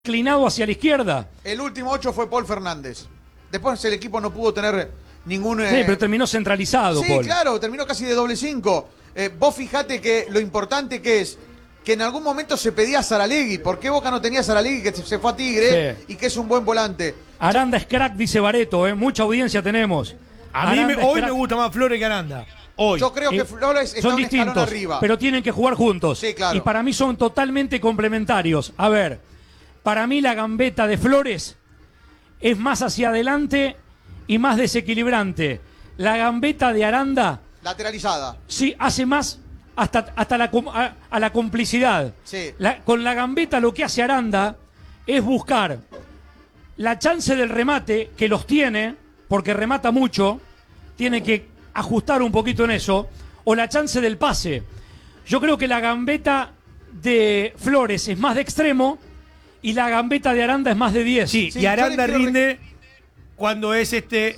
inclinado hacia la izquierda. El último 8 fue Paul Fernández. Después el equipo no pudo tener ningún... Sí, pero terminó centralizado, sí, Paul. Claro, terminó casi de doble 5. Vos fijate que lo importante que es que en algún momento se pedía a Saralegui. ¿Por qué Boca no tenía a Saralegui que se fue a Tigre y que es un buen volante? Aranda es crack, dice Bareto, mucha audiencia tenemos. A mí hoy me gusta más Flores que Aranda. Hoy. Yo creo que Flores está son un escalón distintos, arriba. pero tienen que jugar juntos. Sí, claro. Y para mí son totalmente complementarios. A ver, para mí la gambeta de Flores es más hacia adelante y más desequilibrante. La gambeta de Aranda... Lateralizada. Sí, hace más hasta a la complicidad. Sí. Con la gambeta lo que hace Aranda es buscar la chance del remate, que los tiene, porque remata mucho, tiene que ajustar un poquito en eso, o la chance del pase. Yo creo que la gambeta de Flores es más de extremo y la gambeta de Aranda es más de 10. Sí, y Aranda rinde cuando es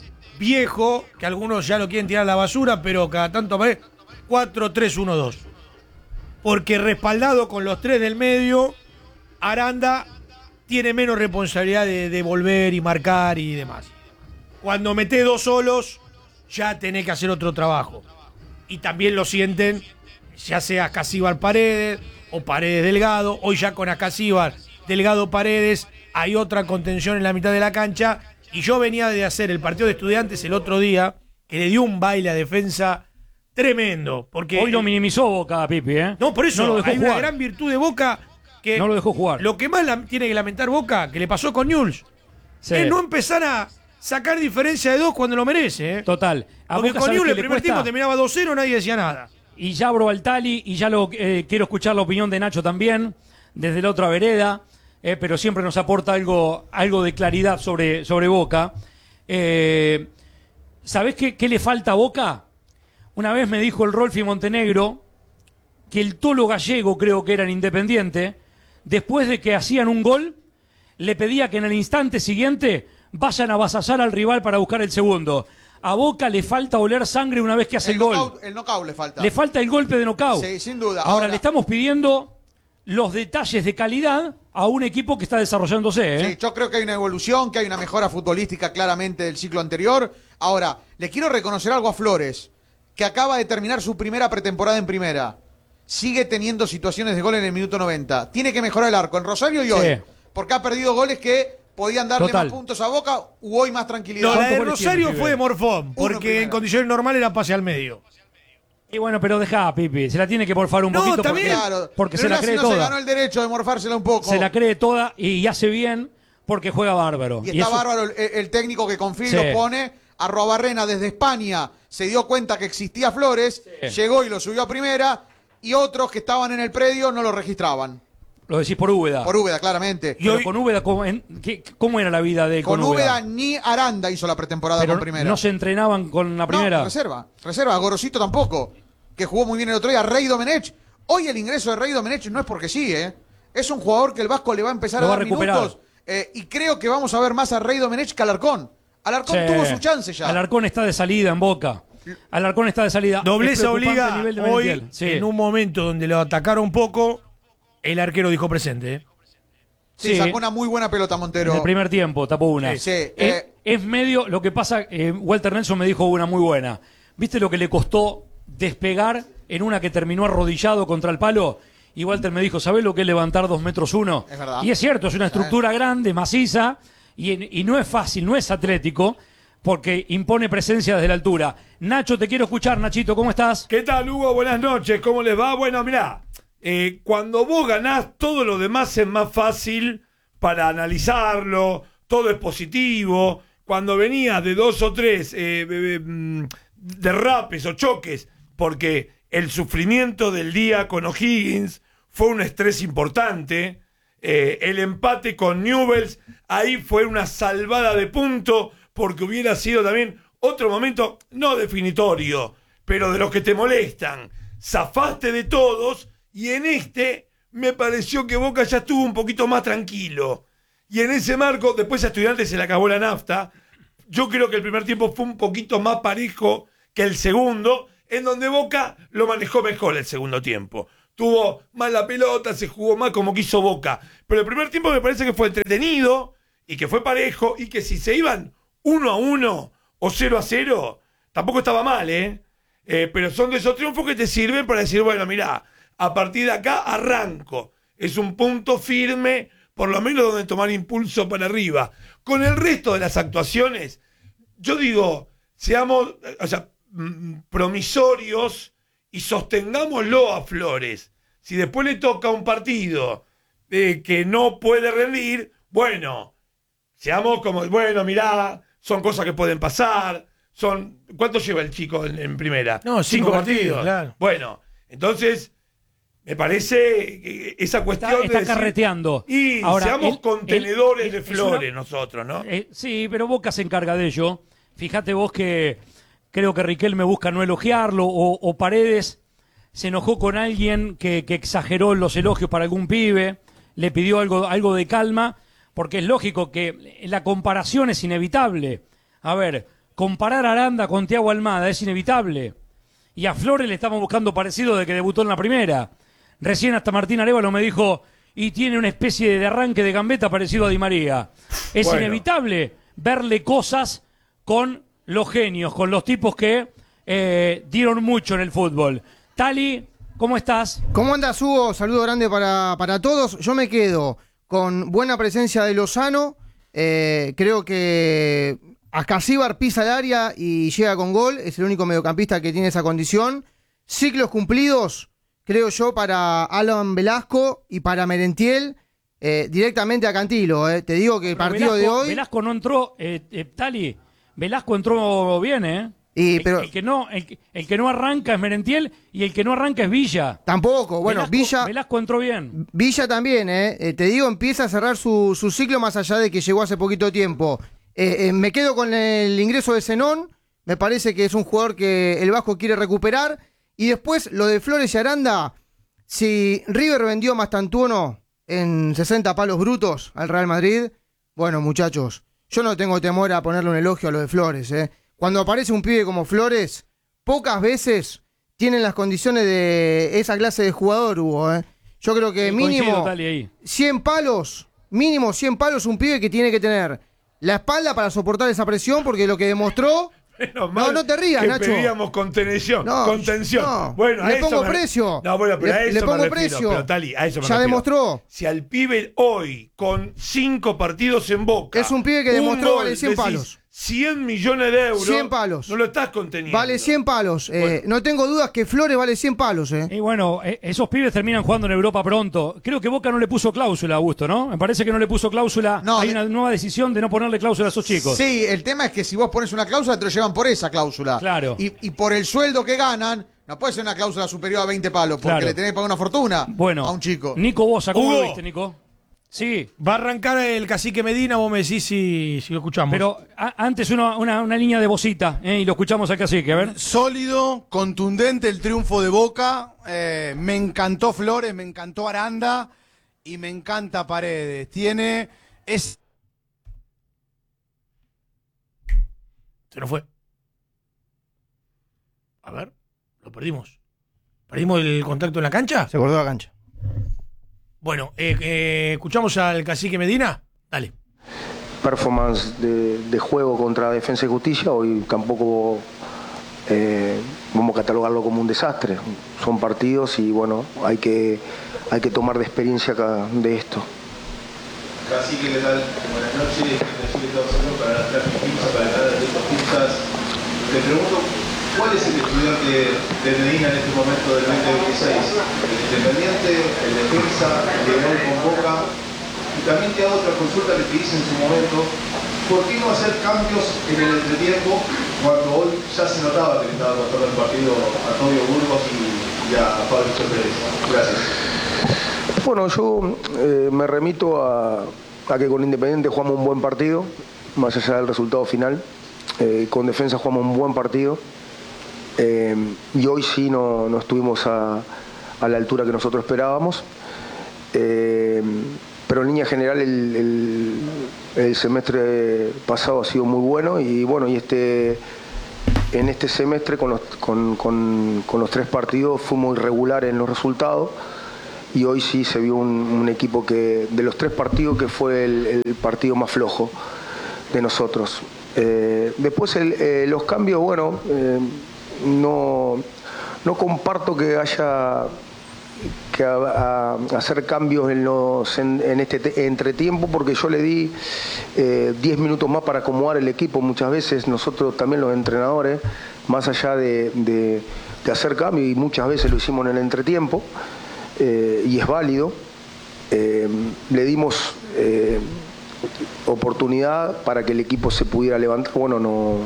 viejo, que algunos ya lo quieren tirar a la basura, pero cada tanto aparece 4-3-1-2. Porque respaldado con los 3 del medio, Aranda tiene menos responsabilidad de volver y marcar y demás. Cuando metés 2 solos, ya tenés que hacer otro trabajo. Y también lo sienten, ya sea Acasíbar Paredes o Paredes Delgado. Hoy ya con Acasíbar, Delgado Paredes, hay otra contención en la mitad de la cancha. Y yo venía de hacer el partido de Estudiantes el otro día, que le dio un baile a defensa tremendo. Porque hoy lo minimizó Boca, Pipi, No, por eso no lo dejó hay jugar. una gran virtud de Boca que no lo dejó jugar. Lo que más tiene que lamentar Boca, que le pasó con Newell's, es no empezar a sacar diferencia de 2 cuando lo merece. Total. Porque Boca, con Newell's el le primer tiempo terminaba 2-0, nadie decía nada. Y ya abro al Tali y ya quiero escuchar la opinión de Nacho también, desde la otra vereda, pero siempre nos aporta algo de claridad sobre Boca. ¿Sabés qué le falta a Boca? Una vez me dijo el Rolfi Montenegro que el Tolo Gallego, creo que era en Independiente, después de que hacían un gol, le pedía que en el instante siguiente vayan a avasallar al rival para buscar el segundo. A Boca le falta oler sangre una vez que hace el gol. El knockout le falta. Le falta el golpe de knockout. Sí, sin duda. Ahora le estamos pidiendo los detalles de calidad a un equipo que está desarrollándose. Sí, yo creo que hay una evolución, que hay una mejora futbolística claramente del ciclo anterior. Ahora, le quiero reconocer algo a Flores, que acaba de terminar su primera pretemporada en primera. Sigue teniendo situaciones de gol en el minuto 90. Tiene que mejorar el arco en Rosario y hoy. Porque ha perdido goles que podían darle más puntos a Boca u hoy más tranquilidad. No, la de Rosario fue de morfón, porque en condiciones normales era pase al medio. Y bueno, pero deja, Pipi, se la tiene que morfar un poquito también, porque se la cree toda. Se ganó el derecho de morfársela un poco. Se la cree toda y hace bien porque juega bárbaro. Y está bárbaro el técnico que confía y lo pone. Arrobarrena desde España se dio cuenta que existía Flores, llegó y lo subió a primera, y otros que estaban en el predio no lo registraban. Lo decís por Úbeda. Por Úbeda, claramente. Pero con Úbeda, ¿cómo era la vida de con Úbeda? Ni Aranda hizo la pretemporada con primera. ¿No se entrenaban con la primera? No, reserva. Gorosito tampoco, que jugó muy bien el otro día. Rey Domenech. Hoy el ingreso de Rey Domenech no es porque sí, es un jugador que el Vasco le va a empezar a dar minutos. Y creo que vamos a ver más a Rey Domenech que a Alarcón. Alarcón tuvo su chance ya. Alarcón está de salida en Boca. Alarcón está de salida. Dobleza obliga hoy, en un momento donde lo atacaron un poco, el arquero dijo presente. Sí, sacó una muy buena pelota Montero. En el primer tiempo tapó una. Es medio, lo que pasa, Walter Nelson me dijo una muy buena. ¿Viste lo que le costó despegar en una que terminó arrodillado contra el palo? Y Walter me dijo, ¿sabés lo que es levantar 2 metros 1? Es verdad. Y es cierto, es una estructura grande, maciza, y no es fácil, no es atlético, porque impone presencia desde la altura. Nacho, te quiero escuchar, Nachito, ¿cómo estás? ¿Qué tal, Hugo? Buenas noches, ¿cómo les va? Bueno, mirá, cuando vos ganás, todo lo demás es más fácil para analizarlo, todo es positivo. Cuando venías de 2 o 3 derrapes o choques, porque el sufrimiento del día con O'Higgins fue un estrés importante, el empate con Newell's, ahí fue una salvada de punto, porque hubiera sido también otro momento, no definitorio, pero de los que te molestan. Zafaste de todos, y en me pareció que Boca ya estuvo un poquito más tranquilo. Y en ese marco, después a Estudiantes se le acabó la nafta. Yo creo que el primer tiempo fue un poquito más parejo que el segundo, en donde Boca lo manejó mejor el segundo tiempo. tuvo mal la pelota, se jugó mal como quiso Boca. Pero el primer tiempo me parece que fue entretenido y que fue parejo y que si se iban 1-1 o 0-0, tampoco estaba mal, pero son de esos triunfos que te sirven para decir, bueno, mirá, a partir de acá arranco. Es un punto firme, por lo menos donde tomar impulso para arriba. Con el resto de las actuaciones, yo digo, seamos promisorios y sostengámoslo a Flores. Si después le toca un partido que no puede rendir, bueno, seamos como, bueno, mirá, son cosas que pueden pasar. ¿Cuánto lleva el chico en primera? No, 5 partidos, claro. Bueno, entonces, me parece que esa cuestión está carreteando. Y ahora, seamos contenedores de Flores nosotros, ¿no? Sí, pero Boca se encarga de ello. Fíjate vos que creo que Riquelme busca no elogiarlo, o Paredes se enojó con alguien que exageró los elogios para algún pibe, le pidió algo de calma, porque es lógico que la comparación es inevitable. A ver, comparar a Aranda con Thiago Almada es inevitable. Y a Flores le estamos buscando parecido de que debutó en la primera. Recién hasta Martín Arévalo me dijo, y tiene una especie de arranque de gambeta parecido a Di María. Es inevitable verle cosas con los genios, con los tipos que dieron mucho en el fútbol. Tali, ¿cómo estás? ¿Cómo andas, Hugo? Saludo grande para todos. Yo me quedo con buena presencia de Lozano. Creo que Ascasíbar pisa el área y llega con gol. Es el único mediocampista que tiene esa condición. Ciclos cumplidos, creo yo, para Alan Velasco y para Merentiel. Directamente a Cantilo. Te digo que el partido de hoy... Velasco no entró, Tali. Velasco entró bien, Pero el que no arranca es Merentiel y el que no arranca es Villa. Tampoco, bueno, Velasco entró bien. Villa también, te digo, empieza a cerrar su ciclo más allá de que llegó hace poquito tiempo. Me quedo con el ingreso de Zenón, me parece que es un jugador que el Vasco quiere recuperar. Y después, lo de Flores y Aranda, si River vendió a Mastantuono en 60 palos brutos al Real Madrid, bueno, muchachos, yo no tengo temor a ponerle un elogio a lo de Flores, Cuando aparece un pibe como Flores, pocas veces tienen las condiciones de esa clase de jugador, Hugo. Yo creo que mínimo 100 palos, un pibe que tiene que tener la espalda para soportar esa presión, porque lo que demostró... No te rías, que Nacho. Pedíamos contención. No, bueno, le pongo precio. No, bueno, pero a eso le pongo me refiero. precio. Pero Tali, a eso me ya refiero. demostró. Si al pibe hoy, con 5 partidos en Boca... Es un pibe que demostró vale 100 palos. 100 millones de euros. 100 palos. No lo estás conteniendo. Vale 100 palos. Bueno. No tengo dudas que Flores vale 100 palos. Y bueno, esos pibes terminan jugando en Europa pronto. Creo que Boca no le puso cláusula a Augusto, ¿no? Me parece que no le puso cláusula. No, hay una nueva decisión de no ponerle cláusula a esos chicos. Sí, el tema es que si vos pones una cláusula, te lo llevan por esa cláusula. Claro. Y por el sueldo que ganan, no puede ser una cláusula superior a 20 palos, porque le tenés que pagar una fortuna a un chico. Nico Bosa, ¿cómo lo viste, Nico? Sí. Va a arrancar el Cacique Medina, vos me decís si lo escuchamos. Pero antes una línea de Bosita, y lo escuchamos al Cacique, a ver. Sólido, contundente el triunfo de Boca. Me encantó Flores, me encantó Aranda y me encanta Paredes. Se nos fue. A ver, lo perdimos. ¿Perdimos el contacto en la cancha? Se acordó la cancha. Bueno, escuchamos al Cacique Medina. Dale. Performance de juego contra Defensa y Justicia. Hoy tampoco vamos a catalogarlo como un desastre. Son partidos y bueno, hay que tomar de experiencia de esto. Cacique, ¿qué tal? Buenas noches. Para las transmisiones, para cada de deportistas. Te pregunto, ¿cuál es el estudiante de Medina en este momento del 2026? El Independiente, el Defensa, el de hoy con Boca. Y también te hago otra consulta que te hice en su momento. ¿Por qué no hacer cambios en el entretiempo cuando hoy ya se notaba que le estaba costando el partido a Tobio Burgos y a Pablo Pérez? Gracias. Bueno, yo me remito a que con Independiente jugamos un buen partido, más allá del resultado final. Con Defensa jugamos un buen partido. Y hoy sí no estuvimos a la altura que nosotros esperábamos. Pero en línea general el semestre pasado ha sido muy bueno y bueno, y este en este semestre con los 3 partidos fuimos irregulares en los resultados y hoy sí se vio un equipo que de los 3 partidos que fue el partido más flojo de nosotros. Después los cambios, bueno, no comparto que haya que hacer cambios en este entretiempo, porque yo le di 10 minutos más para acomodar el equipo. Muchas veces nosotros también los entrenadores, más allá de hacer cambios, y muchas veces lo hicimos en el entretiempo, y es válido, le dimos oportunidad para que el equipo se pudiera levantar. Bueno,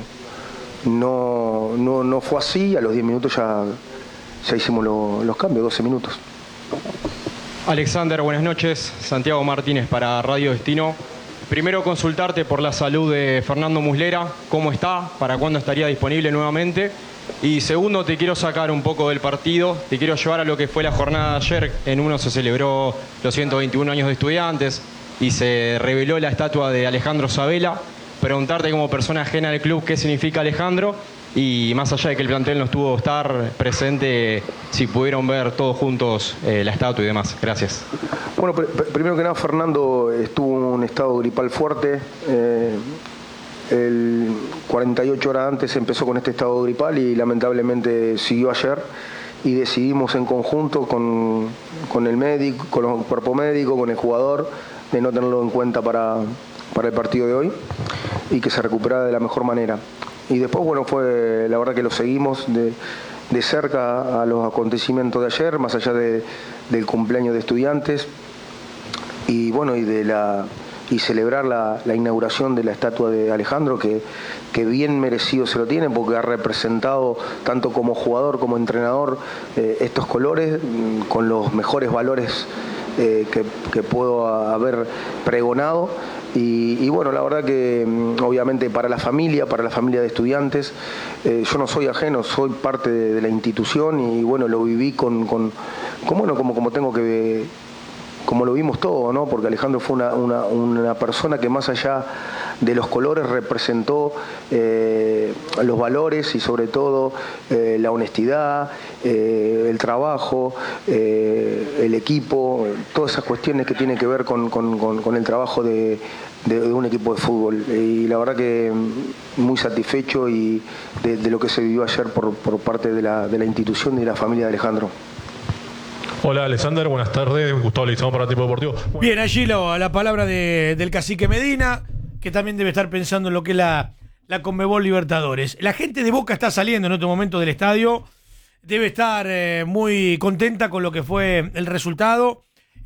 no fue así. A los 10 minutos ya hicimos los cambios, 12 minutos. Alexander, buenas noches. Santiago Martínez para Radio Destino. Primero consultarte por la salud de Fernando Muslera, cómo está, para cuándo estaría disponible nuevamente. Y segundo, te quiero sacar un poco del partido, te quiero llevar a lo que fue la jornada de ayer. En uno se celebró los 121 años de Estudiantes y se reveló la estatua de Alejandro Sabela. Preguntarte como persona ajena al club qué significa Alejandro, y más allá de que el plantel no estuvo estar presente, si pudieron ver todos juntos la estatua y demás. Gracias. Bueno, primero que nada, Fernando estuvo en un estado gripal fuerte. 48 horas antes empezó con este estado gripal y lamentablemente siguió ayer, y decidimos en conjunto con el médico, con el cuerpo médico, con el jugador, de no tenerlo en cuenta para el partido de hoy y que se recuperara de la mejor manera. Y después, bueno, fue la verdad que lo seguimos de cerca a los acontecimientos de ayer, más allá del cumpleaños de Estudiantes, y bueno, y celebrar la inauguración de la estatua de Alejandro, que bien merecido se lo tiene, porque ha representado tanto como jugador como entrenador estos colores con los mejores valores que puedo haber pregonado. Y bueno, la verdad que obviamente para la familia de Estudiantes, yo no soy ajeno, soy parte de la institución, y bueno, lo viví como tengo que, como lo vimos todo, ¿no? Porque Alejandro fue una persona que, más allá de los colores, representó los valores y sobre todo la honestidad, el trabajo, el equipo, todas esas cuestiones que tienen que ver con el trabajo de un equipo de fútbol. Y la verdad que muy satisfecho y de lo que se vivió ayer por parte de la institución y de la familia de Alejandro. Hola Alexander, buenas tardes. Gustavo Leizamo para Tiempo Deportivo. Bien, allí la palabra del cacique Medina, que también debe estar pensando en lo que es la Conmebol Libertadores. La gente de Boca está saliendo en otro momento del estadio, debe estar muy contenta con lo que fue el resultado.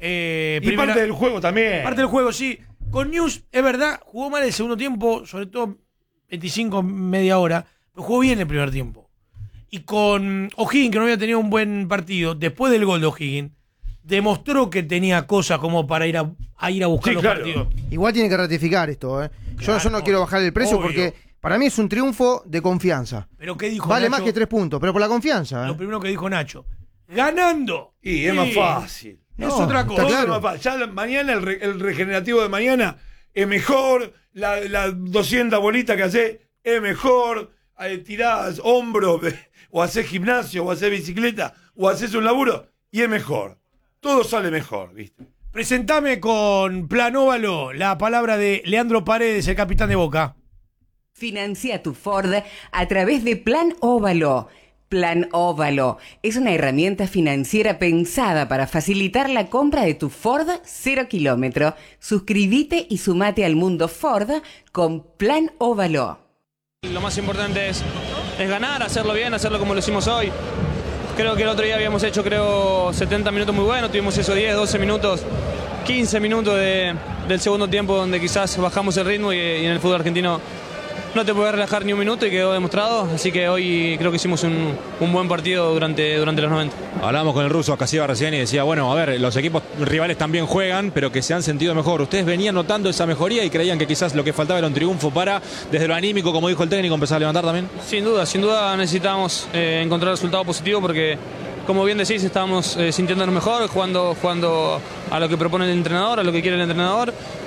Y parte del juego también. Parte del juego, sí. Con News, es verdad, jugó mal el segundo tiempo, sobre todo 25, media hora, pero jugó bien el primer tiempo. Y con O'Higgins, que no había tenido un buen partido, después del gol de O'Higgins, demostró que tenía cosas como para ir a buscar los partidos. Igual tiene que ratificar esto, ¿eh? Claro, yo no quiero bajar el precio, obvio, porque para mí es un triunfo de confianza. ¿Pero qué dijo Vale Nacho? Más que 3 puntos, pero por la confianza. Lo primero que dijo Nacho, ganando. Y es más fácil. Es otra cosa. Claro. Ya mañana, el regenerativo de mañana es mejor, la 200 bolitas que hace es mejor, tirás hombros, o haces gimnasio, o haces bicicleta, o haces un laburo, y es mejor. Todo sale mejor, ¿viste? Presentame con Plan Óvalo la palabra de Leandro Paredes, el capitán de Boca. Financia tu Ford a través de Plan Óvalo. Plan Óvalo es una herramienta financiera pensada para facilitar la compra de tu Ford 0 kilómetro. Suscríbete y sumate al mundo Ford con Plan Óvalo. Lo más importante es ganar, hacerlo bien, hacerlo como lo hicimos hoy. Creo que el otro día habíamos hecho 70 minutos muy buenos, tuvimos esos 10, 12 minutos, 15 minutos del segundo tiempo donde quizás bajamos el ritmo y en el fútbol argentino no te puedes relajar ni un minuto y quedó demostrado, así que hoy creo que hicimos un buen partido durante los 90. Hablábamos con el ruso Casiva recién y decía, bueno, a ver, los equipos rivales también juegan, pero que se han sentido mejor. Ustedes venían notando esa mejoría y creían que quizás lo que faltaba era un triunfo para, desde lo anímico, como dijo el técnico, empezar a levantar también. Sin duda necesitábamos encontrar resultado positivo porque, como bien decís, estábamos sintiéndonos mejor, jugando a lo que propone el entrenador, a lo que quiere el entrenador.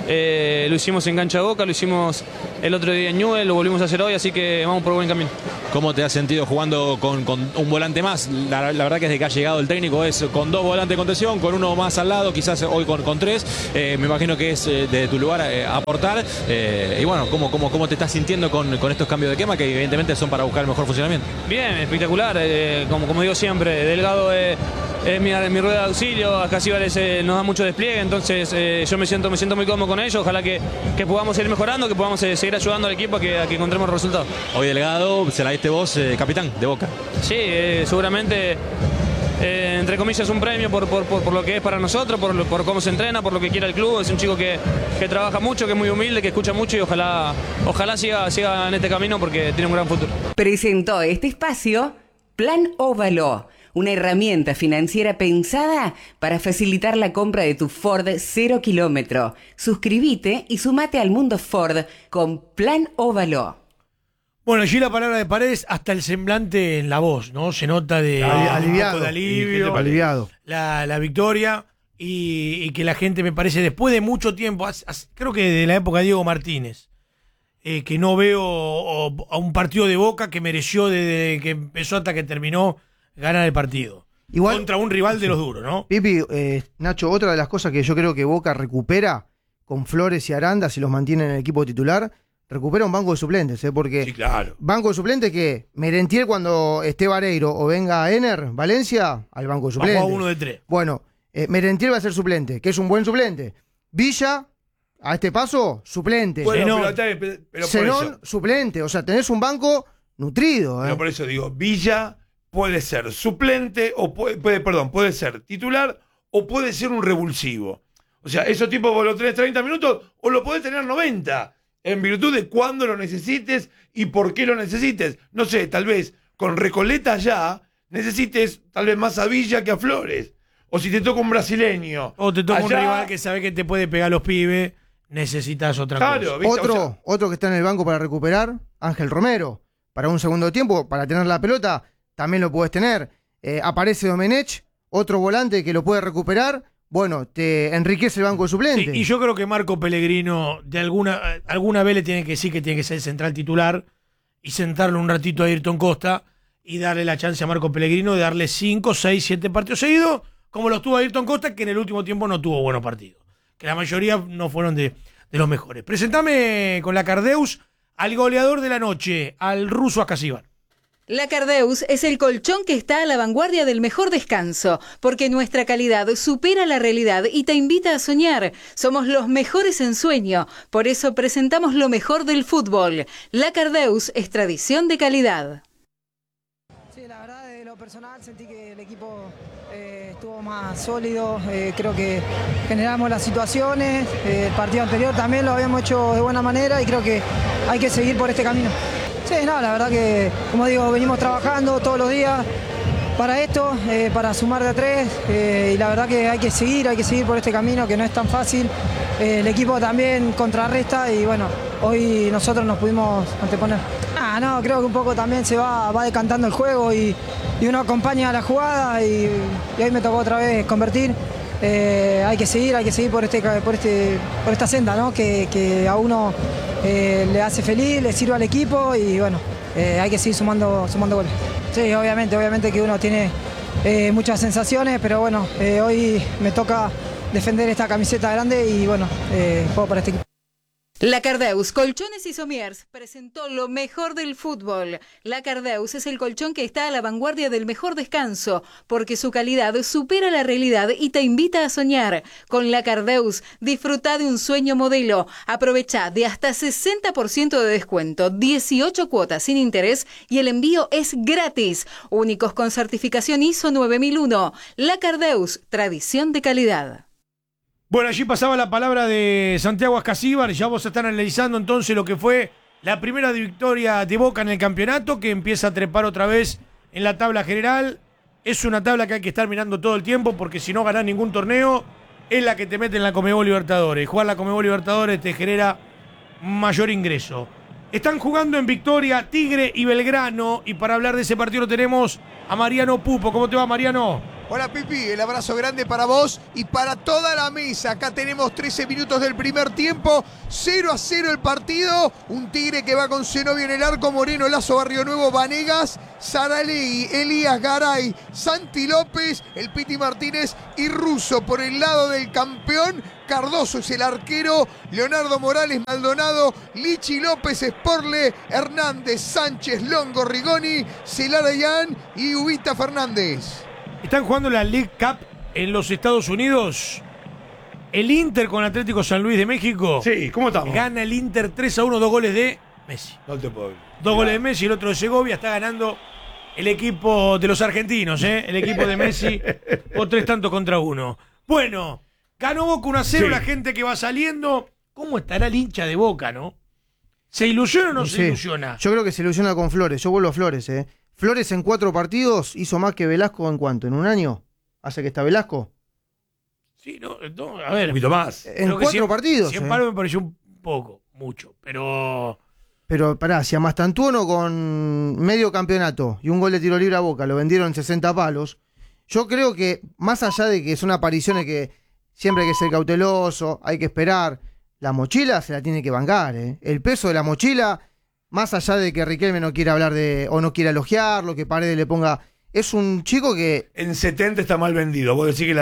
Lo hicimos en cancha de Boca, lo hicimos el otro día en Newell's, lo volvimos a hacer hoy, así que vamos por buen camino. ¿Cómo te has sentido jugando con un volante más? La verdad que desde que ha llegado el técnico es con 2 volantes de contención, con uno más al lado, quizás hoy con 3. Me imagino que es de tu lugar aportar. Y bueno, ¿cómo te estás sintiendo con estos cambios de esquema que evidentemente son para buscar el mejor funcionamiento? Bien, espectacular. Como digo siempre, Delgado es mi rueda de auxilio, acá Casíbares nos da mucho despliegue, entonces yo me siento muy cómodo con ellos, ojalá que podamos seguir mejorando, que podamos seguir ayudando al equipo a que encontremos resultados. Hoy Delgado, se la diste vos, capitán de Boca. Sí, seguramente, entre comillas, un premio por lo que es para nosotros, por cómo se entrena, por lo que quiere el club. Es un chico que trabaja mucho, que es muy humilde, que escucha mucho y ojalá siga en este camino porque tiene un gran futuro. Presentó este espacio Plan Óvalo, una herramienta financiera pensada para facilitar la compra de tu Ford 0 kilómetro. Suscríbete y sumate al mundo Ford con Plan Óvalo. Bueno, allí la palabra de Paredes, hasta el semblante en la voz, ¿no? Se nota aliviado, de alivio, aliviado. La victoria y que la gente, me parece, después de mucho tiempo, creo que de la época de Diego Martínez, que no veo a un partido de Boca que mereció desde que empezó hasta que terminó ganar el partido. Igual, contra un rival de los duros, ¿no? Pipi, Nacho, otra de las cosas que yo creo que Boca recupera con Flores y Aranda, si los mantiene en el equipo titular, recupera un banco de suplentes, porque sí, claro. Banco de suplentes que Merentiel cuando esté Vareiro o venga Ener, Valencia, al banco de suplentes. Bajó a 1 de 3. Bueno, Merentiel va a ser suplente, que es un buen suplente. Villa, a este paso, suplente. Bueno, Zenón, suplente. O sea, tenés un banco nutrido. Pero por eso digo, Villa puede ser suplente o puede ser titular o puede ser un revulsivo. O sea, esos tipos vos lo tenés 30 minutos o lo podés tener 90, en virtud de cuándo lo necesites y por qué lo necesites. No sé, tal vez con Recoleta ya necesites tal vez más a Villa que a Flores. O si te toca un brasileño. O te toca un rival que sabe que te puede pegar a los pibes, necesitas otra cosa. ¿Viste? Otro que está en el banco para recuperar, Ángel Romero. Para un segundo tiempo, para tener la pelota, también lo puedes tener. Aparece Domenech, otro volante que lo puede recuperar. Bueno, te enriquece el banco de suplentes. Sí, y yo creo que Marco Pellegrino de alguna vez le tiene que decir que tiene que ser el central titular y sentarlo un ratito a Ayrton Costa y darle la chance a Marco Pellegrino de darle 5, 6, 7 partidos seguidos, como los tuvo Ayrton Costa, que en el último tiempo no tuvo buenos partidos. Que la mayoría no fueron de los mejores. Presentame con la Cardeus al goleador de la noche, al ruso Ascasíbar. La Cardeus es el colchón que está a la vanguardia del mejor descanso, porque nuestra calidad supera la realidad y te invita a soñar. Somos los mejores en sueño, por eso presentamos lo mejor del fútbol. La Cardeus es tradición de calidad. Sí, la verdad, de lo personal sentí que el equipo estuvo más sólido, creo que generamos las situaciones, el partido anterior también lo habíamos hecho de buena manera y creo que hay que seguir por este camino. Sí, no, la verdad que, como digo, venimos trabajando todos los días para esto, para sumar de a 3, y la verdad que hay que seguir por este camino que no es tan fácil. El equipo también contrarresta y bueno, hoy nosotros nos pudimos anteponer. No, creo que un poco también se va decantando el juego y uno acompaña a la jugada y hoy me tocó otra vez convertir. Hay que seguir por esta senda, ¿no? que a uno le hace feliz, le sirve al equipo y bueno, hay que seguir sumando goles. Sí, obviamente que uno tiene muchas sensaciones, pero bueno, hoy me toca defender esta camiseta grande y bueno, juego para este equipo. La Cardeus, Colchones y Somiers, presentó lo mejor del fútbol. La Cardeus es el colchón que está a la vanguardia del mejor descanso, porque su calidad supera la realidad y te invita a soñar. Con La Cardeus, disfruta de un sueño modelo. Aprovecha de hasta 60% de descuento, 18 cuotas sin interés y el envío es gratis. Únicos con certificación ISO 9001. La Cardeus, tradición de calidad. Bueno, allí pasaba la palabra de Santiago Ascasíbar. Ya vos están analizando entonces lo que fue la primera victoria de Boca en el campeonato, que empieza a trepar otra vez en la tabla general. Es una tabla que hay que estar mirando todo el tiempo, porque si no ganás ningún torneo, es la que te mete en la Conmebol Libertadores. Jugar la Conmebol Libertadores te genera mayor ingreso. Están jugando en Victoria Tigre y Belgrano, y para hablar de ese partido tenemos a Mariano Pupo. ¿Cómo te va, Mariano? Hola Pipi, el abrazo grande para vos y para toda la mesa. Acá tenemos 13 minutos del primer tiempo, 0-0 el partido. Un Tigre que va con Zenobio en el arco, Moreno, Lazo, Barrio Nuevo, Vanegas, Saralegui, Elías Garay, Santi López, el Piti Martínez y Russo. Por el lado del campeón, Cardoso es el arquero, Leonardo Morales, Maldonado, Lichi López, Sporle, Hernández, Sánchez, Longo, Rigoni, Celarayán y Ubita Fernández. Están jugando la League Cup en los Estados Unidos. El Inter con Atlético San Luis de México. Sí, ¿cómo estamos? Gana el Inter 3-1, 2 goles de Messi. No te puedo ver. 2 goles de Messi, el otro de Segovia. Está ganando el equipo de los argentinos, el equipo de Messi, o 3 tantos contra 1. Bueno, ganó Boca 1-0, Sí. la gente que va saliendo. ¿Cómo estará el hincha de Boca, no? ¿Se ilusiona o no se ilusiona? Yo creo que se ilusiona con Flores. Yo vuelvo a Flores, Flores en 4 partidos hizo más que Velasco ¿en cuánto? ¿En un año? ¿Hace que está Velasco? Sí, no, a ver. Un poquito más. En 4 partidos. 100 palos me pareció un poco, mucho, pero... Pero pará, si a Mastantuono con medio campeonato y un gol de tiro libre a Boca lo vendieron en 60 palos, yo creo que más allá de que son apariciones que siempre hay que ser cauteloso, hay que esperar, la mochila se la tiene que bancar, El peso de la mochila, más allá de que Riquelme no quiera hablar de, o no quiera elogiarlo, que Paredes le ponga, es un chico que... En 70 está mal vendido. Vos decís que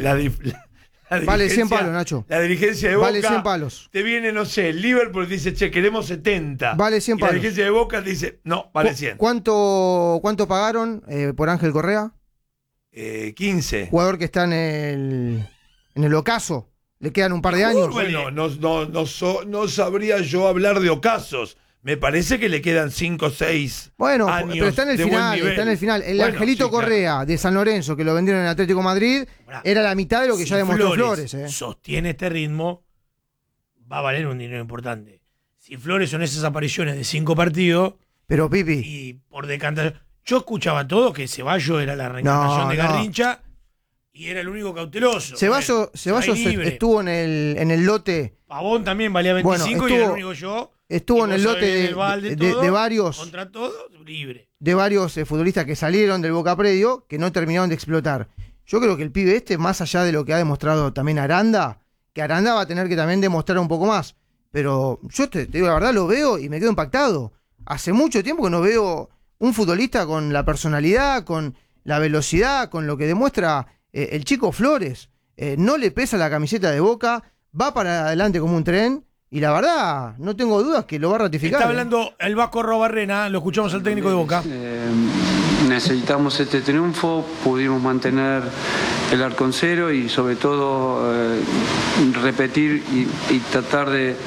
la vale 100 dirigencia- palos, Nacho. La dirigencia de Boca Vale 100 palos. te viene, no sé, el Liverpool dice, che, queremos 70. Vale 100 y la palos. dirigencia de Boca dice, no, vale 100. ¿Cuánto pagaron por Ángel Correa? 15. Jugador que está en el ocaso. Le quedan un par de años. Bueno, no sabría yo hablar de ocasos. Me parece que le quedan 5 o 6 Bueno, años pero está en el de buen final, nivel. está en el final. El Bueno, Angelito sí, claro. Correa de San Lorenzo, que lo vendieron en Atlético de Madrid, era la mitad de lo que Si ya demostró Flores. sostiene este ritmo, va a valer un dinero importante. Si Flores son esas apariciones de 5 partidos... Pero Pipi... Y por decantar... Yo escuchaba todo que Ceballos era la reencarnación No, de no. Garrincha y era el único cauteloso. Ceballos Ahí libre. estuvo en el lote. Pavón también valía 25 Bueno, y era el único yo. Estuvo Y en el vos lote sabés, el Val de varios. Contra todo, libre. De varios futbolistas que salieron del Boca Predio, que no terminaron de explotar. Yo creo que el pibe más allá de lo que ha demostrado también Aranda, que Aranda va a tener que también demostrar un poco más. Pero yo te digo la verdad, lo veo y me quedo impactado. Hace mucho tiempo que no veo un futbolista con la personalidad, con la velocidad, con lo que demuestra el chico Flores. No le pesa la camiseta de Boca, va para adelante como un tren. Y la verdad, no tengo dudas que lo va a ratificar. Está hablando el Vasco Robarrena, lo escuchamos al técnico de Boca. Necesitamos este triunfo, pudimos mantener el arco en cero y sobre todo repetir y tratar de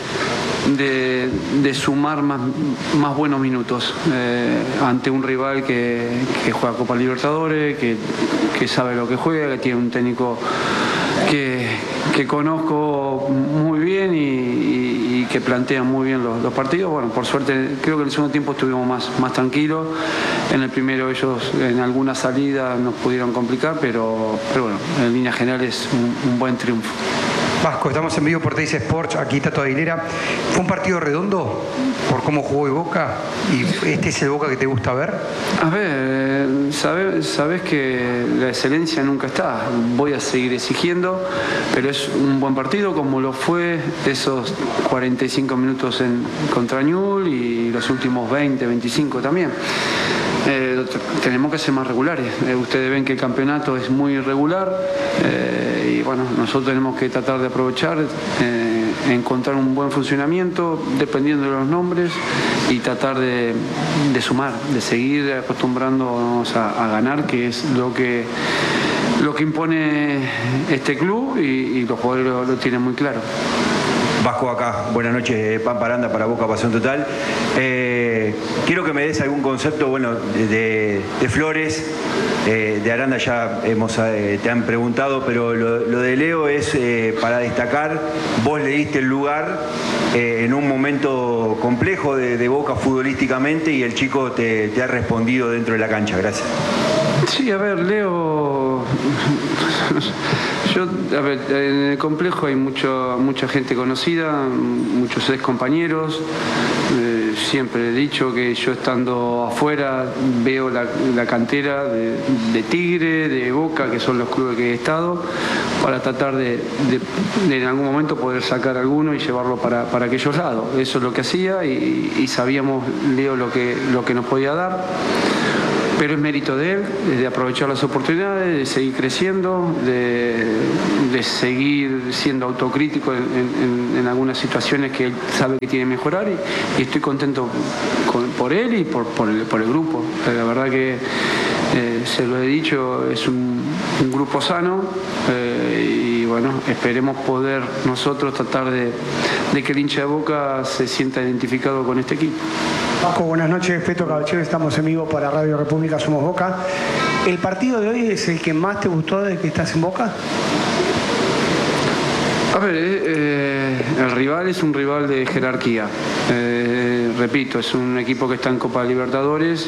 sumar más buenos minutos ante un rival que juega Copa Libertadores, que sabe lo que juega, que tiene un técnico que conozco muy bien y que plantea muy bien los partidos. Bueno, por suerte creo que en el segundo tiempo estuvimos más tranquilos. En el primero ellos en alguna salida nos pudieron complicar, pero bueno, en líneas generales un buen triunfo. Vasco, estamos en vivo por Teis Sports, aquí Tato Aguilera. ¿Fue un partido redondo por cómo jugó el Boca? ¿Y este es el Boca que te gusta ver? A ver, sabes que la excelencia nunca está. Voy a seguir exigiendo, pero es un buen partido como lo fue esos 45 minutos contra Newell's y los últimos 20, 25 también. Tenemos que ser más regulares. Ustedes ven que el campeonato es muy irregular y bueno, nosotros tenemos que tratar de aprovechar, encontrar un buen funcionamiento dependiendo de los nombres y tratar de sumar, de seguir acostumbrándonos a ganar, que es lo que impone este club y los jugadores lo tienen muy claro. Vasco acá, buenas noches, Pampa Aranda para Boca Pasión Total. Quiero que me des algún concepto, bueno, de Flores, de Aranda ya te han preguntado, pero lo de Leo es para destacar. Vos le diste el lugar en un momento complejo de Boca futbolísticamente y el chico te ha respondido dentro de la cancha. Gracias. Sí, a ver, Leo A ver, en el complejo hay mucha gente conocida, muchos ex compañeros. Siempre he dicho que yo estando afuera veo la cantera de Tigre, de Boca, que son los clubes que he estado, para tratar de en algún momento poder sacar alguno y llevarlo para aquellos lados. Eso es lo que hacía y sabíamos, Leo, lo que nos podía dar. Pero es mérito de él, de aprovechar las oportunidades, de seguir creciendo, de seguir siendo autocrítico en algunas situaciones que él sabe que tiene que mejorar y estoy contento por él y por el grupo. La verdad que, se lo he dicho, es un grupo sano y bueno, esperemos poder nosotros tratar de que el hincha de Boca se sienta identificado con este equipo. Vasco, buenas noches, Peto Caballero, estamos en vivo para Radio República Somos Boca. ¿El partido de hoy es el que más te gustó desde que estás en Boca? A ver, el rival es un rival de jerarquía. Repito, es un equipo que está en Copa Libertadores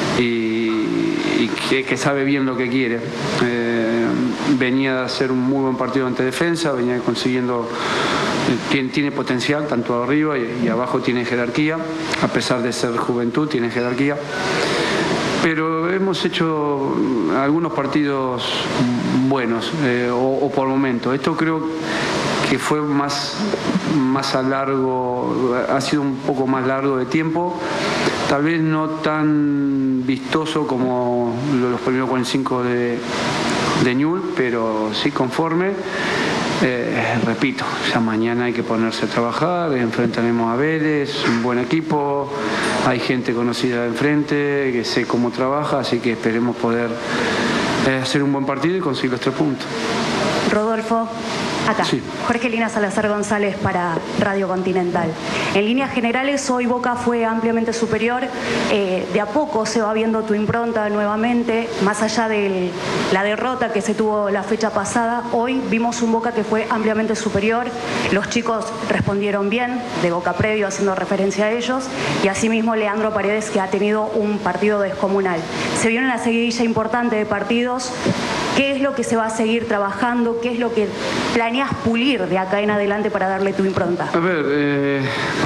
y que sabe bien lo que quiere. Venía a hacer un muy buen partido ante Defensa, venía consiguiendo... Tiene potencial, tanto arriba y abajo tiene jerarquía, a pesar de ser juventud, tiene jerarquía. Pero hemos hecho algunos partidos buenos, o por momento. Esto creo que fue más a largo, ha sido un poco más largo de tiempo, tal vez no tan vistoso como los primeros 45 de Newell's, pero sí conforme. Repito, ya mañana hay que ponerse a trabajar, enfrentaremos a Vélez, un buen equipo, hay gente conocida enfrente, que sé cómo trabaja, así que esperemos poder hacer un buen partido y conseguir los 3 puntos. Rodolfo, acá. Sí. Jorgelina Salazar González para Radio Continental. En líneas generales, hoy Boca fue ampliamente superior. De a poco se va viendo tu impronta nuevamente, más allá de la derrota que se tuvo la fecha pasada. Hoy vimos un Boca que fue ampliamente superior. Los chicos respondieron bien, de Boca previo, haciendo referencia a ellos. Y asimismo Leandro Paredes, que ha tenido un partido descomunal. Se vio una seguidilla importante de partidos. ¿Qué es lo que se va a seguir trabajando? ¿Qué es lo que planeas pulir de acá en adelante para darle tu impronta? A ver,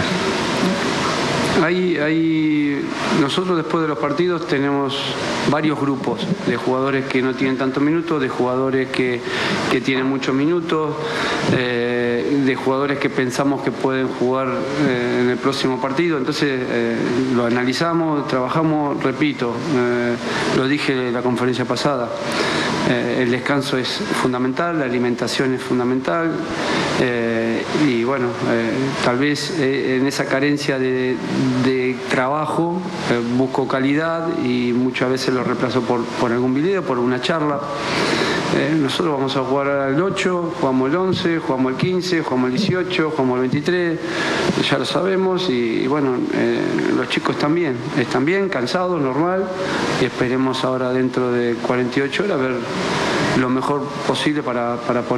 nosotros después de los partidos tenemos varios grupos de jugadores que no tienen tantos minutos, de jugadores que tienen muchos minutos, de jugadores que pensamos que pueden jugar en el próximo partido. Entonces lo analizamos, trabajamos, repito, lo dije en la conferencia pasada. El descanso es fundamental, la alimentación es fundamental y bueno, tal vez en esa carencia de trabajo busco calidad y muchas veces lo reemplazo por algún video, por una charla. Nosotros vamos a jugar al 8, jugamos el 11, jugamos el 15, jugamos el 18, jugamos el 23, ya lo sabemos y bueno, los chicos están bien, cansados, normal, y esperemos ahora dentro de 48 horas ver lo mejor posible para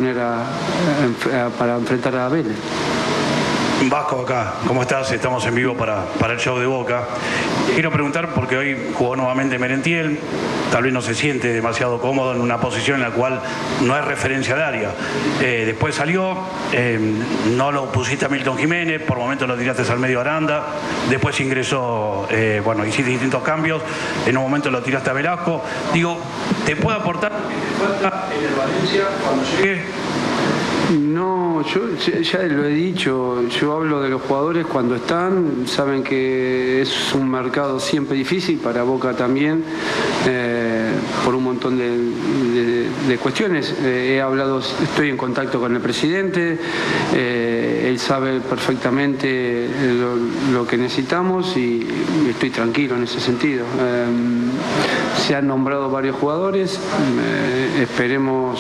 enfrentar a Vélez. Vasco acá, ¿cómo estás? Estamos en vivo para el show de Boca. Quiero preguntar, porque hoy jugó nuevamente Merentiel, tal vez no se siente demasiado cómodo en una posición en la cual no es referencia de área. Después salió, no lo pusiste a Milton Jiménez, por momentos lo tiraste al medio Aranda, después ingresó, hiciste distintos cambios, en un momento lo tiraste a Velasco. Digo, ¿te puede aportar lo que te falta en el Valencia cuando llegue? No, yo ya lo he dicho, yo hablo de los jugadores cuando están, saben que es un mercado siempre difícil, para Boca también, por un montón de cuestiones. Estoy en contacto con el presidente, él sabe perfectamente lo que necesitamos y estoy tranquilo en ese sentido. Se han nombrado varios jugadores, esperemos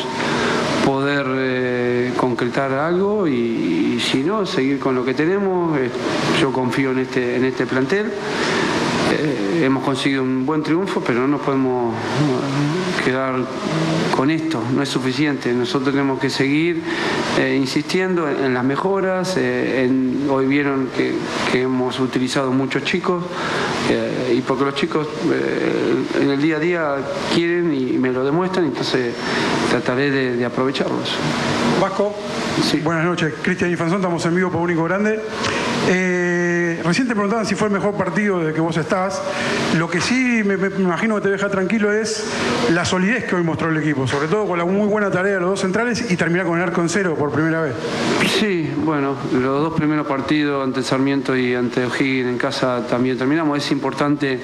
poder concretar algo y si no, seguir con lo que tenemos. Yo confío en este plantel. Hemos conseguido un buen triunfo, pero no nos podemos quedar con esto, no es suficiente. Nosotros tenemos que seguir insistiendo en las mejoras. Hoy vieron que hemos utilizado muchos chicos y porque los chicos en el día a día quieren y me lo demuestran, entonces trataré de aprovecharlos. Vasco, sí. Buenas noches. Cristian y Fanzón, estamos en vivo por Único Grande. Recién te preguntaban si fue el mejor partido desde que vos estás. Lo que sí me imagino que te deja tranquilo es la solidez que hoy mostró el equipo, sobre todo con la muy buena tarea de los dos centrales y terminar con el arco en cero por primera vez. Sí, bueno, los dos primeros partidos ante Sarmiento y ante O'Higgins en casa también terminamos. Es importante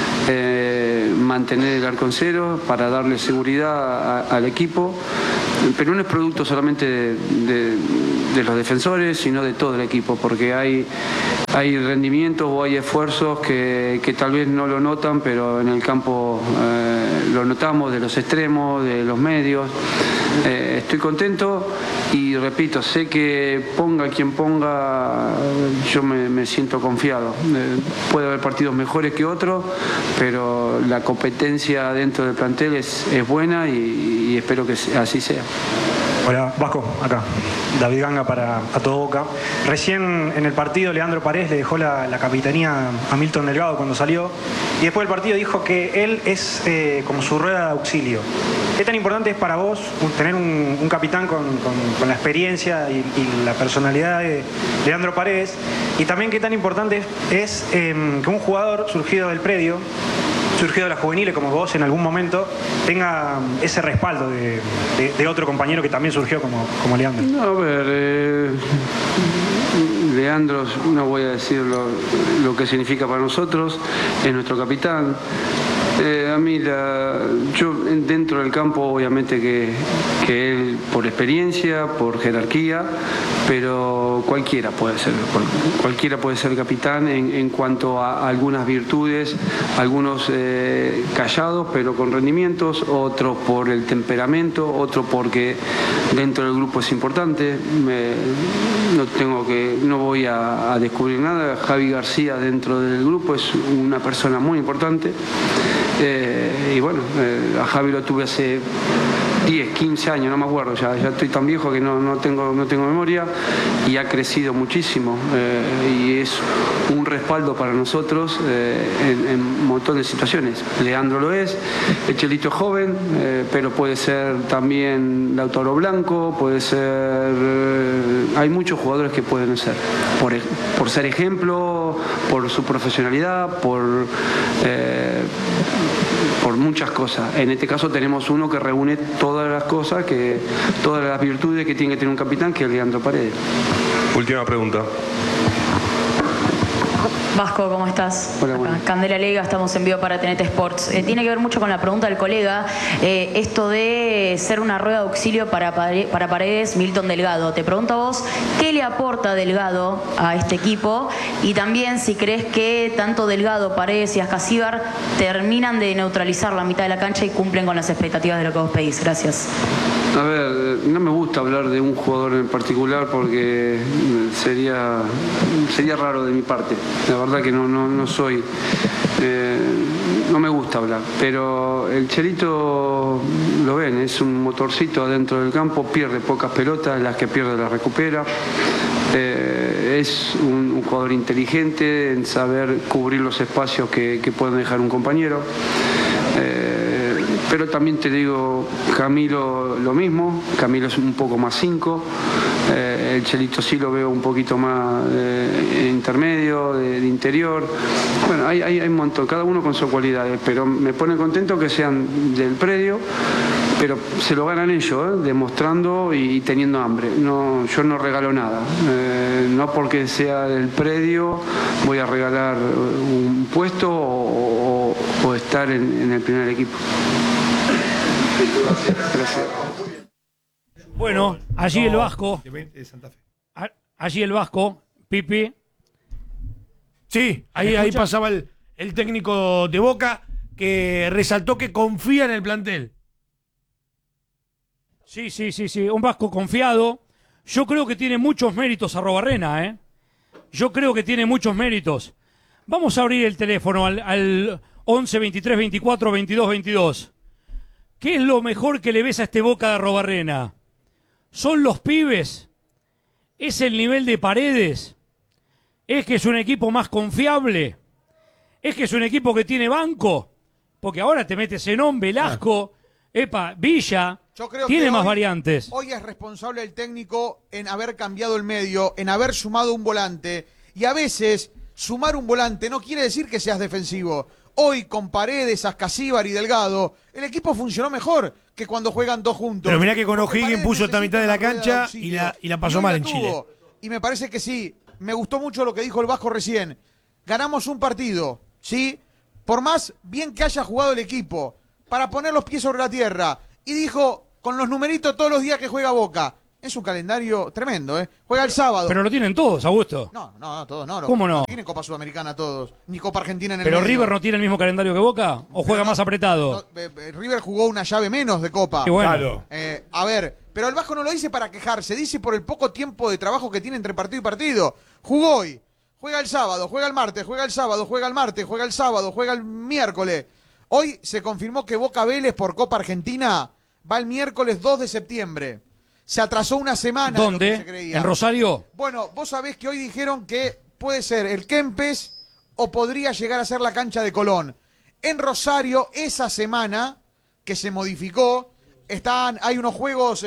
mantener el arco en cero para darle seguridad al equipo, pero no es producto solamente de los defensores, sino de todo el equipo, porque hay rendimientos o hay esfuerzos que tal vez no lo notan, pero en el campo lo notamos, de los extremos, de los medios. Estoy contento y repito, sé que ponga quien ponga, yo me siento confiado. Puede haber partidos mejores que otros, pero la competencia dentro del plantel es buena y espero que así sea. Hola, Vasco, acá. David Ganga para A Todo Boca. Recién en el partido Leandro Paredes le dejó la capitanía a Milton Delgado cuando salió y después del partido dijo que él es como su rueda de auxilio. ¿Qué tan importante es para vos tener un capitán con la experiencia y la personalidad de Leandro Paredes? Y también qué tan importante es que un jugador surgido del predio, surgido de las juveniles como vos en algún momento, tenga ese respaldo de otro compañero que también surgió como Leandro. No, a ver, Leandro, no voy a decir lo que significa para nosotros, es nuestro capitán. A mí, yo dentro del campo, obviamente que él, por experiencia, por jerarquía, pero cualquiera puede ser capitán en cuanto a algunas virtudes, algunos callados pero con rendimientos, otros por el temperamento, otros porque dentro del grupo es importante. No voy a descubrir nada. Javi García dentro del grupo es una persona muy importante. Y bueno, a Javi lo tuve hace 10, 15 años, no me acuerdo, ya estoy tan viejo que no tengo memoria, y ha crecido muchísimo y es un respaldo para nosotros en un montón de situaciones. Leandro lo es, el Chelito es joven, pero puede ser también Lautaro Blanco, puede ser... hay muchos jugadores que pueden ser, por ser ejemplo, por su profesionalidad, por muchas cosas. En este caso tenemos uno que reúne todas las cosas, todas las virtudes que tiene que tener un capitán, que es Leandro Paredes. Última pregunta. Vasco, ¿cómo estás? Hola, bueno. Candela Lega, estamos en vivo para TNT Sports. Tiene que ver mucho con la pregunta del colega, esto de ser una rueda de auxilio para Paredes, Milton Delgado. Te pregunto a vos, ¿qué le aporta Delgado a este equipo? Y también si crees que tanto Delgado, Paredes y Ascasíbar terminan de neutralizar la mitad de la cancha y cumplen con las expectativas de lo que vos pedís. Gracias. A ver, no me gusta hablar de un jugador en particular porque sería raro de mi parte. La verdad que no soy, no me gusta hablar. Pero el Chelito, lo ven, es un motorcito adentro del campo, pierde pocas pelotas, las que pierde las recupera. Es un jugador inteligente en saber cubrir los espacios que puede dejar un compañero. Pero también te digo, Camilo lo mismo, Camilo es un poco más 5, el Chelito sí lo veo un poquito más intermedio, de interior. Bueno, hay un montón, cada uno con sus cualidades, pero me pone contento que sean del predio, pero se lo ganan ellos, demostrando y teniendo hambre. Yo no regalo nada, no porque sea del predio voy a regalar un puesto o estar en el primer equipo. Gracias. Bueno, allí el Vasco. Allí el Vasco, Pipi. Sí, ahí pasaba el técnico de Boca, que resaltó que confía en el plantel. Sí, un Vasco confiado. Yo creo que tiene muchos méritos Arrobarrena, Yo creo que tiene muchos méritos. Vamos a abrir el teléfono al 11 23 24 22 22. ¿qué es lo mejor que le ves a este Boca de Arrobarrena? ¿Son los pibes? ¿Es el nivel de Paredes? ¿Es que es un equipo más confiable? ¿Es que es un equipo que tiene banco? Porque ahora te metes Zenón, Velasco, Villa, Yo creo tiene que más hoy, variantes. Hoy es responsable el técnico en haber cambiado el medio, en haber sumado un volante. Y a veces, sumar un volante no quiere decir que seas defensivo. Hoy, con Paredes, Ascasíbar y Delgado, el equipo funcionó mejor que cuando juegan dos juntos. Pero mirá que con Porque O'Higgins Paredes puso esta mitad de la necesita una rueda cancha auxilio. y la pasó hoy mal la en Chile. tuvo. Y me parece que sí. Me gustó mucho lo que dijo el Vasco recién. Ganamos un partido, ¿sí? Por más bien que haya jugado el equipo, para poner los pies sobre la tierra. Y dijo, con los numeritos todos los días que juega Boca. Es un calendario tremendo, ¿eh? Juega el sábado. Pero lo tienen todos, Augusto. No, todos no. ¿Cómo no? Tienen Copa Sudamericana todos, ni Copa Argentina en el ¿Pero medio. River no tiene el mismo calendario que Boca? ¿O juega más apretado? River jugó una llave menos de Copa. Y bueno. Claro. A ver, pero el Vasco no lo dice para quejarse, dice por el poco tiempo de trabajo que tiene entre partido y partido. Jugó hoy, juega el sábado, juega el martes, juega el sábado, juega el martes, juega el sábado, juega el miércoles. Hoy se confirmó que Boca Vélez por Copa Argentina va el miércoles 2 de septiembre. Se atrasó una semana. ¿Dónde? De lo que se creía. ¿En Rosario? Bueno, vos sabés que hoy dijeron que puede ser el Kempes o podría llegar a ser la cancha de Colón. En Rosario, esa semana que se modificó, hay unos juegos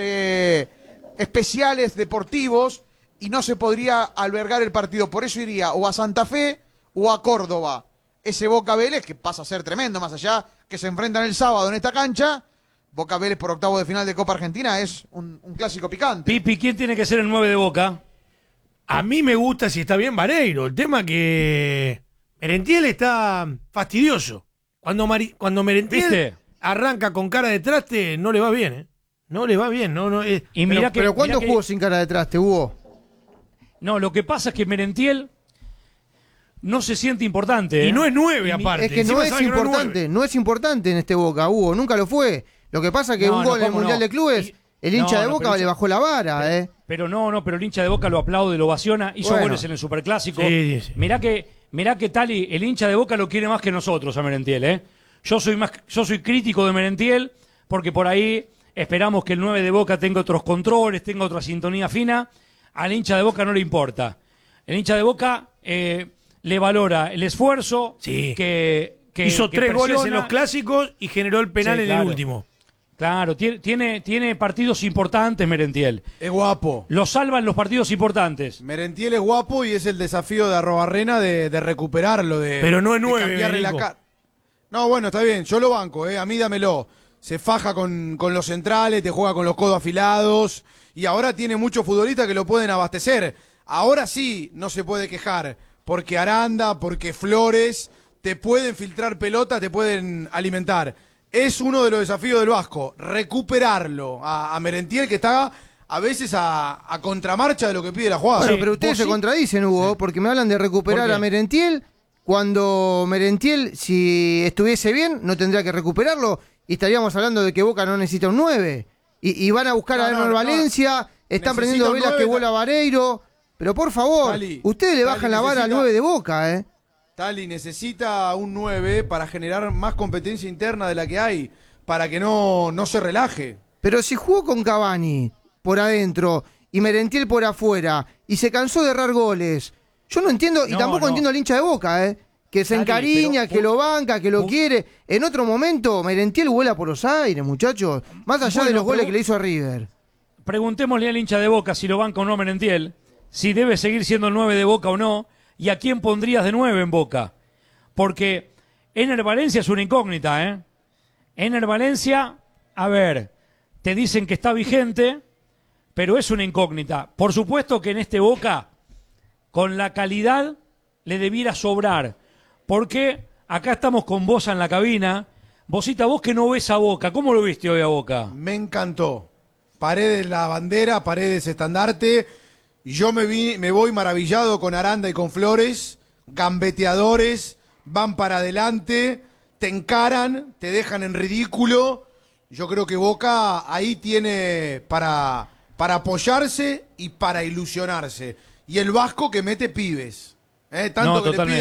especiales deportivos y no se podría albergar el partido. Por eso iría o a Santa Fe o a Córdoba. Ese Boca Vélez, que pasa a ser tremendo, más allá que se enfrentan el sábado en esta cancha. Boca Vélez por octavo de final de Copa Argentina es un clásico picante. Pipi, ¿quién tiene que ser el 9 de Boca? A mí me gusta si está bien Vareiro. El tema que Merentiel está fastidioso. Cuando Merentiel ¿Viste? arranca con cara de traste, no le va bien, ¿eh? No le va bien. Y mirá pero ¿cuándo jugó sin cara de traste, Hugo? No, lo que pasa es que Merentiel no se siente importante. Y no es 9 Y aparte. Es que no es importante, no es importante en este Boca, Hugo. Nunca lo fue. Lo que pasa es que No, un no, gol en el ¿cómo Mundial no? de Clubes, el hincha No, de no, Boca pero le eso- bajó la vara, ¿eh? Pero el hincha de Boca lo aplaude, lo ovaciona, hizo Bueno. goles en el Superclásico. Sí, sí. Mirá que Tali, el hincha de Boca lo quiere más que nosotros a Merentiel, ¿eh? Yo soy crítico de Merentiel porque por ahí esperamos que el 9 de Boca tenga otros controles, tenga otra sintonía fina. Al hincha de Boca no le importa. El hincha de Boca le valora el esfuerzo que hizo 3 goles en presiona. los clásicos y generó el penal Sí, en claro. el último. Claro, tiene partidos importantes Merentiel. Es guapo. Lo salvan los partidos importantes. Merentiel es guapo y es el desafío de Arrobarrena de recuperarlo. Pero no es de 9, cambiarle la Benico. cara. No, bueno, está bien, yo lo banco, a mí dámelo. Se faja con los centrales, te juega con los codos afilados y ahora tiene muchos futbolistas que lo pueden abastecer. Ahora sí no se puede quejar, porque Aranda, porque Flores te pueden filtrar pelota, te pueden alimentar. Es uno de los desafíos del Vasco, recuperarlo a Merentiel, que está a veces a contramarcha de lo que pide la jugada. Bueno, pero ustedes se contradicen, Hugo, porque me hablan de recuperar ¿Por qué? a Merentiel, cuando Merentiel, si estuviese bien, no tendría que recuperarlo, y estaríamos hablando de que Boca no necesita un 9. Y van a buscar a Ener Valencia, están prendiendo Necesita un velas 9, que vuela Vareiro. Pero por favor, Tali, ustedes le Tali bajan la vara al necesita- 9 de Boca, ¿eh? Tali necesita un 9 para generar más competencia interna de la que hay, para que no se relaje. Pero si jugó con Cavani por adentro y Merentiel por afuera y se cansó de errar goles, yo no entiendo, y No, tampoco no. entiendo al hincha de Boca, que se Tali, encariña, pero- que lo banca, que lo quiere. En otro momento, Merentiel vuela por los aires, muchachos, más allá de Bueno, los goles pero- que le hizo a River. Preguntémosle al hincha de Boca si lo banca o no Merentiel, si debe seguir siendo el 9 de Boca o no, y a quién pondrías de 9 en Boca. Porque Ener Valencia es una incógnita, ¿eh? Ener Valencia, a ver, te dicen que está vigente, pero es una incógnita. Por supuesto que en este Boca, con la calidad, le debiera sobrar. Porque acá estamos con Bosa en la cabina. Bosita, vos que no ves a Boca, ¿cómo lo viste hoy a Boca? Me encantó. Paredes la bandera, Paredes estandarte. Yo me voy maravillado con Aranda y con Flores. Gambeteadores, van para adelante, te encaran, te dejan en ridículo. Yo creo que Boca ahí tiene para apoyarse y para ilusionarse. Y el Vasco que mete pibes. Tanto No, que totalmente. le piden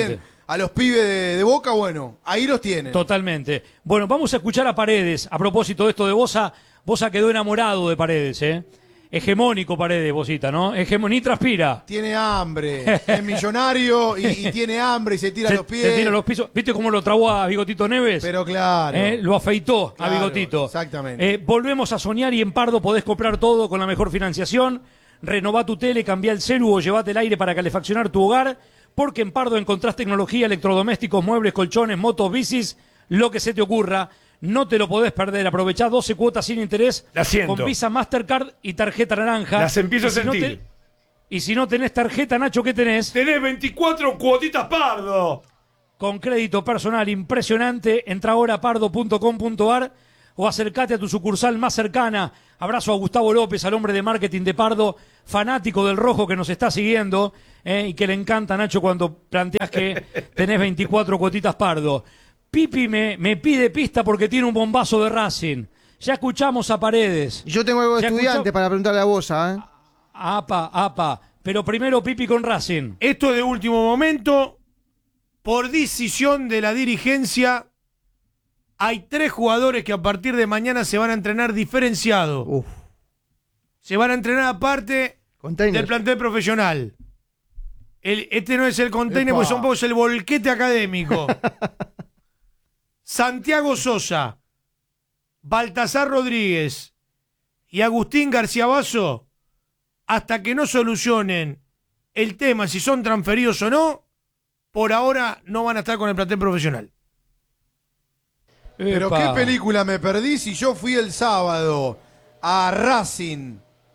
a los pibes de Boca, bueno, ahí los tienen. Totalmente. Bueno, vamos a escuchar a Paredes. A propósito de esto de Bosa, Bosa quedó enamorado de Paredes, ¿eh? Hegemónico Paredes, Bosita, ¿no? Ni transpira. Tiene hambre, es millonario y tiene hambre y se tira a los pies. Se tira a los pisos. ¿Viste cómo lo trabó a Bigotito Neves? Pero claro. Lo afeitó Claro, a Bigotito. exactamente. Volvemos a soñar y en Pardo podés comprar todo con la mejor financiación. Renová tu tele, cambiá el celu o llevate el aire para calefaccionar tu hogar. Porque en Pardo encontrás tecnología, electrodomésticos, muebles, colchones, motos, bicis, lo que se te ocurra. No te lo podés perder. Aprovechá 12 cuotas sin interés con Visa, Mastercard y tarjeta naranja. Las empiezo a sentir. Y si no tenés tarjeta, Nacho, ¿qué tenés? Tenés 24 cuotitas Pardo. Con crédito personal impresionante. Entra ahora a pardo.com.ar o acércate a tu sucursal más cercana. Abrazo a Gustavo López, al hombre de marketing de Pardo, fanático del rojo que nos está siguiendo y que le encanta, Nacho, cuando planteas que tenés 24 cuotitas Pardo. Pipi me pide pista porque tiene un bombazo de Racing. Ya escuchamos a Paredes. Yo tengo algo de estudiante para preguntarle a Bosa, ¿eh? Apa. Pero primero Pipi con Racing. Esto es de último momento. Por decisión de la dirigencia, hay 3 jugadores que a partir de mañana se van a entrenar diferenciado. Se van a entrenar aparte del plantel profesional. Este no es el container, porque son pocos el volquete académico. Santiago Sosa, Baltasar Rodríguez y Agustín García Basso, hasta que no solucionen el tema si son transferidos o no, por ahora no van a estar con el plantel profesional. Pero qué película me perdí si yo fui el sábado a Racing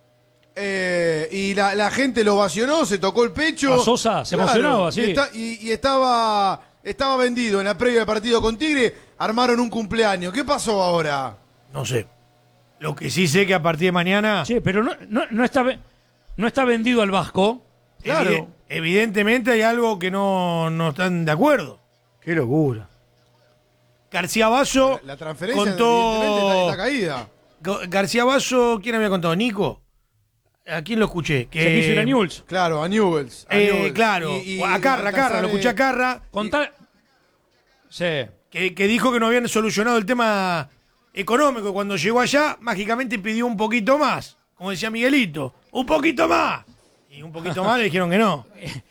y la gente lo ovacionó, se tocó el pecho. A Sosa se emocionaba, sí. Y estaba vendido en la previa del partido con Tigre, armaron un cumpleaños. ¿Qué pasó ahora? No sé. Lo que sí sé que a partir de mañana... Sí, pero no está vendido al Vasco. Claro. Evidentemente hay algo que no están de acuerdo. Qué locura. García Basso la transferencia contó... evidentemente está caída. García Basso, ¿quién había contado? ¿Nico? ¿A quién lo escuché? Se quiso ir a Newell's. Claro, a Newell's. Claro, a Carra, lo escuché a Carra. Sí. Que dijo que no habían solucionado el tema económico. Cuando llegó allá, mágicamente pidió un poquito más. Como decía Miguelito, un poquito más. Y un poquito más le dijeron que no.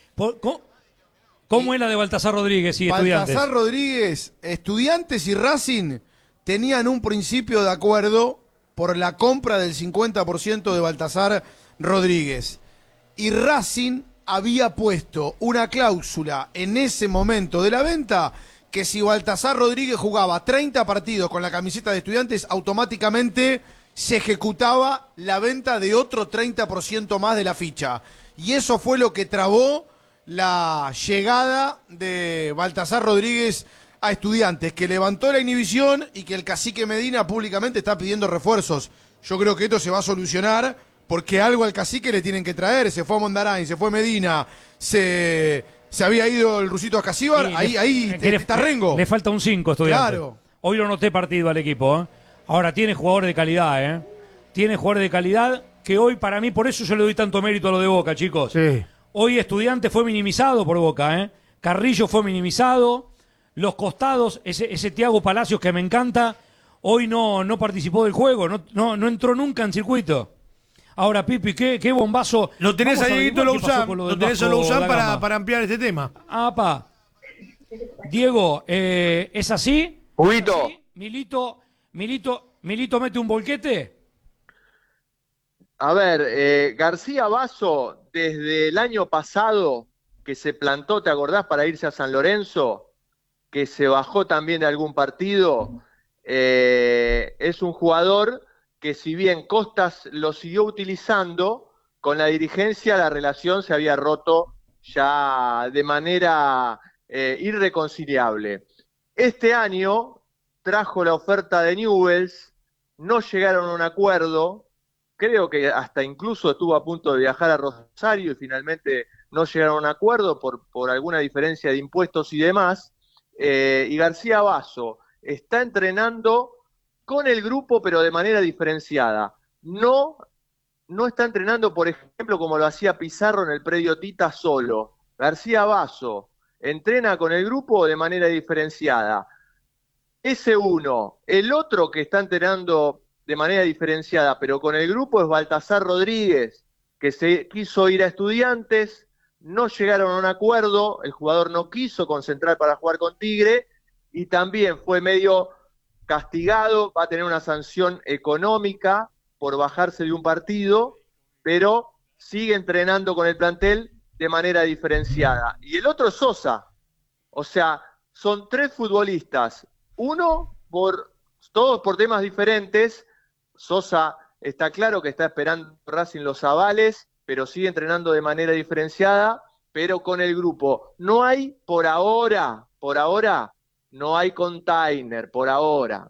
¿Cómo es la de Baltasar Rodríguez y Estudiantes? Baltasar Rodríguez, Estudiantes y Racing tenían un principio de acuerdo por la compra del 50% de Baltasar Rodríguez. Y Racing había puesto una cláusula en ese momento de la venta que si Baltasar Rodríguez jugaba 30 partidos con la camiseta de Estudiantes, automáticamente se ejecutaba la venta de otro 30% más de la ficha. Y eso fue lo que trabó la llegada de Baltasar Rodríguez a Estudiantes, que levantó la inhibición y que el cacique Medina públicamente está pidiendo refuerzos. Yo creo que esto se va a solucionar porque algo al cacique le tienen que traer. Se fue a Mondarain, se fue Medina, se había ido el rusito a Casíbar, ahí está Rengo. Le falta un 5 Estudiantes. Claro. Hoy lo noté partido al equipo, ¿eh? Ahora tiene jugadores de calidad, ¿eh? Tiene jugadores de calidad que hoy para mí, por eso yo le doy tanto mérito a lo de Boca, chicos. Sí. Hoy Estudiantes fue minimizado por Boca, ¿eh? Carrillo fue minimizado. Los costados, ese Thiago Palacios que me encanta, hoy no participó del juego, no entró nunca en circuito. Ahora, Pipi, qué bombazo. Lo tenés Vamos a Dieguito Louzán, lo tenés a Louzán para ampliar este tema. Diego, ¿es así? Huguito. ¿Milito mete un volquete? A ver, García Basso, desde el año pasado que se plantó, ¿te acordás? Para irse a San Lorenzo, que se bajó también de algún partido, es un jugador que si bien Costas lo siguió utilizando, con la dirigencia la relación se había roto ya de manera irreconciliable. Este año trajo la oferta de Newell's, no llegaron a un acuerdo, creo que hasta incluso estuvo a punto de viajar a Rosario y finalmente no llegaron a un acuerdo por alguna diferencia de impuestos y demás, y García Basso está entrenando con el grupo pero de manera diferenciada. No está entrenando, por ejemplo, como lo hacía Pizarro en el predio Tita solo. García Basso entrena con el grupo de manera diferenciada. Ese uno. El otro que está entrenando de manera diferenciada, pero con el grupo, es Baltasar Rodríguez, que se quiso ir a Estudiantes, no llegaron a un acuerdo, el jugador no quiso concentrar para jugar con Tigre, y también fue medio castigado, va a tener una sanción económica por bajarse de un partido, pero sigue entrenando con el plantel de manera diferenciada. Y el otro es Sosa, o sea, son 3 futbolistas, todos por temas diferentes. Sosa está claro que está esperando Racing los avales, pero sigue entrenando de manera diferenciada, pero con el grupo. No hay por ahora, no hay container, por ahora.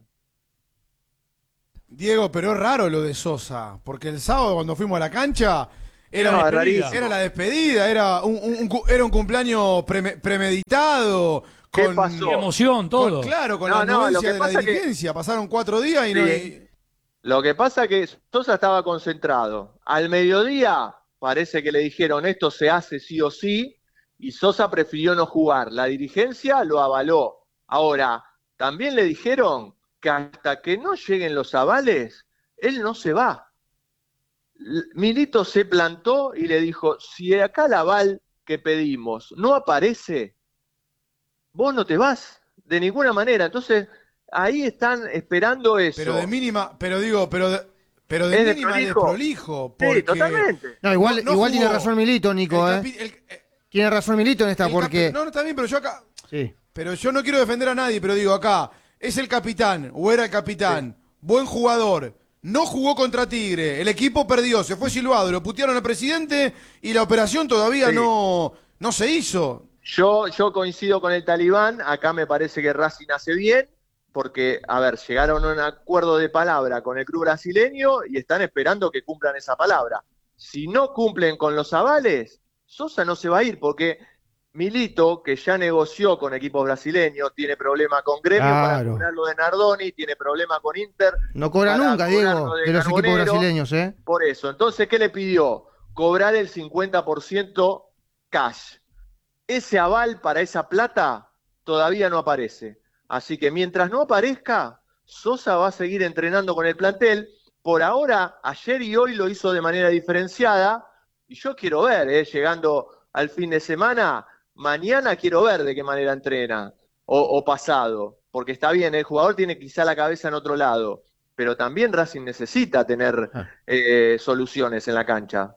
Diego, pero es raro lo de Sosa, porque el sábado cuando fuimos a la cancha era la despedida, era un cumpleaños premeditado. ¿Qué con pasó? Emoción, todo. Con la anuencia de la dirigencia. Pasaron 4 días y sí. Lo que pasa es que Sosa estaba concentrado. Al mediodía parece que le dijeron esto se hace sí o sí, y Sosa prefirió no jugar. La dirigencia lo avaló. Ahora, también le dijeron que hasta que no lleguen los avales, él no se va. Milito se plantó y le dijo, si acá el aval que pedimos no aparece, vos no te vas, de ninguna manera. Entonces, ahí están esperando eso. Pero de mínima, pero de mínima de prolijo. Porque... Sí, totalmente. No, igual tiene razón Milito, Nico, tiene razón Milito en esta, porque... No, está bien, pero yo acá... Sí. Pero yo no quiero defender a nadie, pero digo, acá, es el capitán, o era el capitán, buen jugador, no jugó contra Tigre, el equipo perdió, se fue silbado, lo putearon al presidente y la operación todavía no se hizo. Yo coincido con el Talibán, acá me parece que Racing hace bien, porque, a ver, llegaron a un acuerdo de palabra con el club brasileño y están esperando que cumplan esa palabra. Si no cumplen con los avales, Sosa no se va a ir, porque Milito, que ya negoció con equipos brasileños, tiene problema con Gremio para cobrar lo de Nardoni, tiene problema con Inter. No cobra nunca, Diego, de los equipos brasileños, ¿eh? Por eso, entonces, ¿qué le pidió? Cobrar el 50% cash. Ese aval para esa plata todavía no aparece. Así que mientras no aparezca, Sosa va a seguir entrenando con el plantel. Por ahora, ayer y hoy lo hizo de manera diferenciada. Y yo quiero ver, llegando al fin de semana, mañana quiero ver de qué manera entrena. O pasado. Porque está bien, el jugador tiene quizá la cabeza en otro lado. Pero también Racing necesita tener soluciones en la cancha.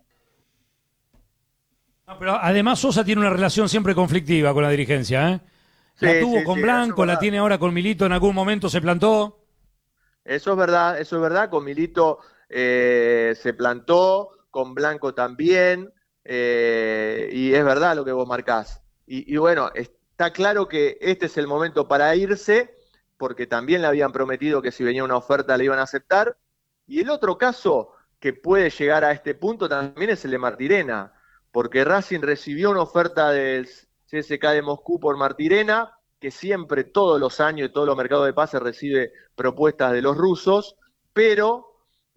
No, pero además Sosa tiene una relación siempre conflictiva con la dirigencia, ¿eh? La tuvo con Blanco, la tiene ahora con Milito, en algún momento se plantó. Eso es verdad, con Milito se plantó, con Blanco también, y es verdad lo que vos marcás. Y bueno, está claro que este es el momento para irse, porque también le habían prometido que si venía una oferta le iban a aceptar. Y el otro caso que puede llegar a este punto también es el de Martirena, porque Racing recibió una oferta del CSKA de Moscú por Martirena, que siempre, todos los años, y todos los mercados de pases recibe propuestas de los rusos, pero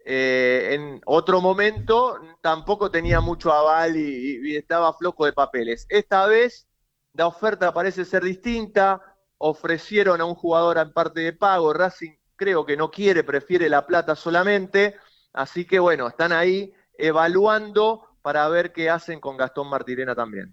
en otro momento tampoco tenía mucho aval y estaba flojo de papeles. Esta vez la oferta parece ser distinta, ofrecieron a un jugador en parte de pago, Racing creo que no quiere, prefiere la plata solamente, así que bueno, están ahí evaluando para ver qué hacen con Gastón Martirena también.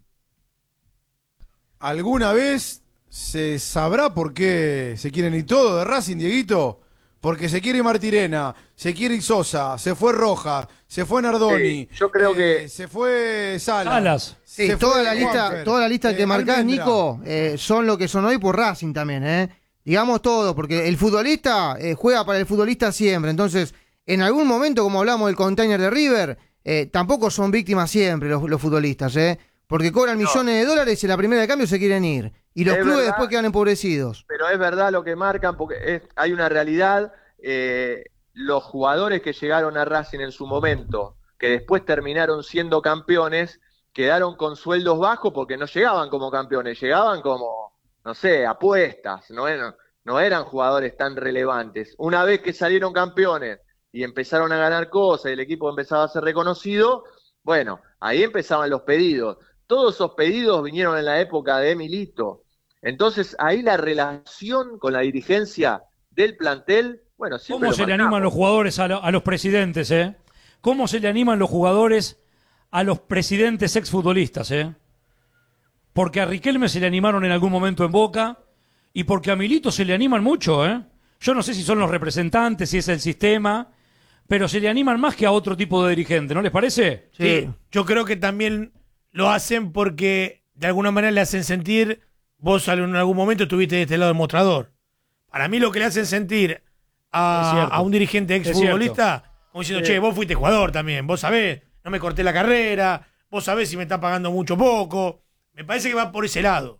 ¿Alguna vez se sabrá por qué se quieren ir todos de Racing, Dieguito? Porque se quiere Martirena, se quiere Sosa, se fue Rojas, se fue Nardoni. Sí, yo creo que se fue Salas. Sí, toda la lista que marcás, Nico, son lo que son hoy por Racing también, digamos todo, porque el futbolista juega para el futbolista siempre. Entonces, en algún momento, como hablamos del container de River, tampoco son víctimas siempre los futbolistas, porque cobran millones de dólares y en la primera de cambio se quieren ir. Y los clubes después quedan empobrecidos. Pero es verdad lo que marcan, porque hay una realidad. Los jugadores que llegaron a Racing en su momento, que después terminaron siendo campeones, quedaron con sueldos bajos porque no llegaban como campeones, llegaban como, no sé, apuestas, no eran jugadores tan relevantes. Una vez que salieron campeones y empezaron a ganar cosas y el equipo empezaba a ser reconocido, bueno, ahí empezaban los pedidos. todos esos pedidos vinieron en la época de Milito. Entonces, ahí la relación con la dirigencia del plantel, bueno, siempre ¿Cómo se le animan los jugadores a los presidentes, ¿Cómo se le animan los jugadores a los presidentes exfutbolistas, Porque a Riquelme se le animaron en algún momento en Boca y porque a Milito se le animan mucho, Yo no sé si son los representantes, si es el sistema, pero se le animan más que a otro tipo de dirigente, ¿no les parece? Sí. Yo creo que también lo hacen porque de alguna manera le hacen sentir, vos en algún momento estuviste de este lado del mostrador. Para mí lo que le hacen sentir a un dirigente exfutbolista, como diciendo, che, vos fuiste jugador también, vos sabés, no me corté la carrera, vos sabés si me está pagando mucho o poco. Me parece que va por ese lado.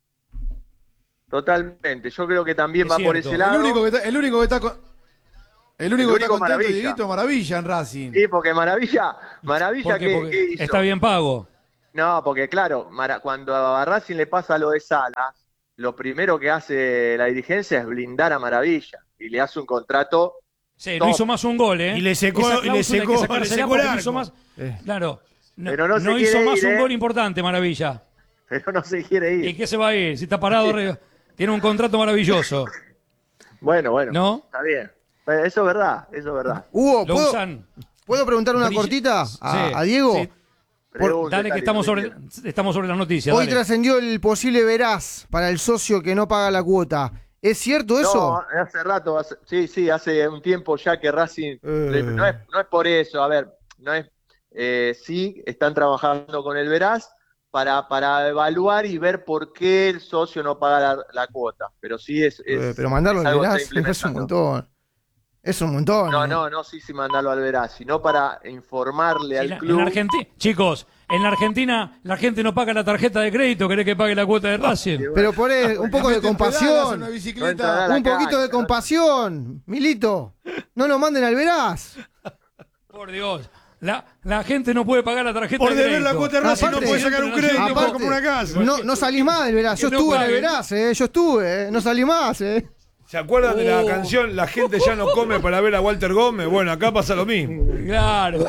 Totalmente, yo creo que también va por ese lado. El único que está contento, Maravilla. Dieguito, Maravilla en Racing. Sí, porque Maravilla Porque ¿qué hizo? está bien pago. No, porque claro, cuando a Racing le pasa lo de Salas, lo primero que hace la dirigencia es blindar a Maravilla y le hace un contrato. Sí, no hizo más un gol, Y le secó el arco. Claro. Pero no se hizo quiere más ir, un gol importante, Maravilla. Pero no se quiere ir. ¿Y qué se va a ir? Si está parado, tiene un contrato maravilloso. Bueno, ¿no? Está bien. Eso es verdad, Hugo, ¿puedo preguntar una cortita a Diego? Sí. Dale, que estamos sobre las noticias. Hoy dale. trascendió el posible veraz para el socio que no paga la cuota. ¿Es cierto eso? No, hace rato, hace un tiempo ya que Racing, no es por eso, a ver, no es, sí, están trabajando con el veraz para evaluar y ver por qué el socio no paga la cuota, pero sí pero mandarlo al algo que veraz está es un montón. Es un montón. No, sí, mandarlo al veraz, sino para informarle al club. Chicos, en la Argentina la gente no paga la tarjeta de crédito, querés que pague la cuota de Racing. Pero por un poco de compasión. Un poquito de compasión, Milito. No lo manden al veraz. Por Dios. La gente no puede pagar la tarjeta por de crédito. Por deber la cuota de Racing no puede sacar un crédito para comprar una casa. No salís más del veraz. Yo estuve en el veraz, yo estuve. No salí más, ¿Se acuerdan de la canción La gente ya no come para ver a Walter Gómez? Bueno, acá pasa lo mismo. Claro.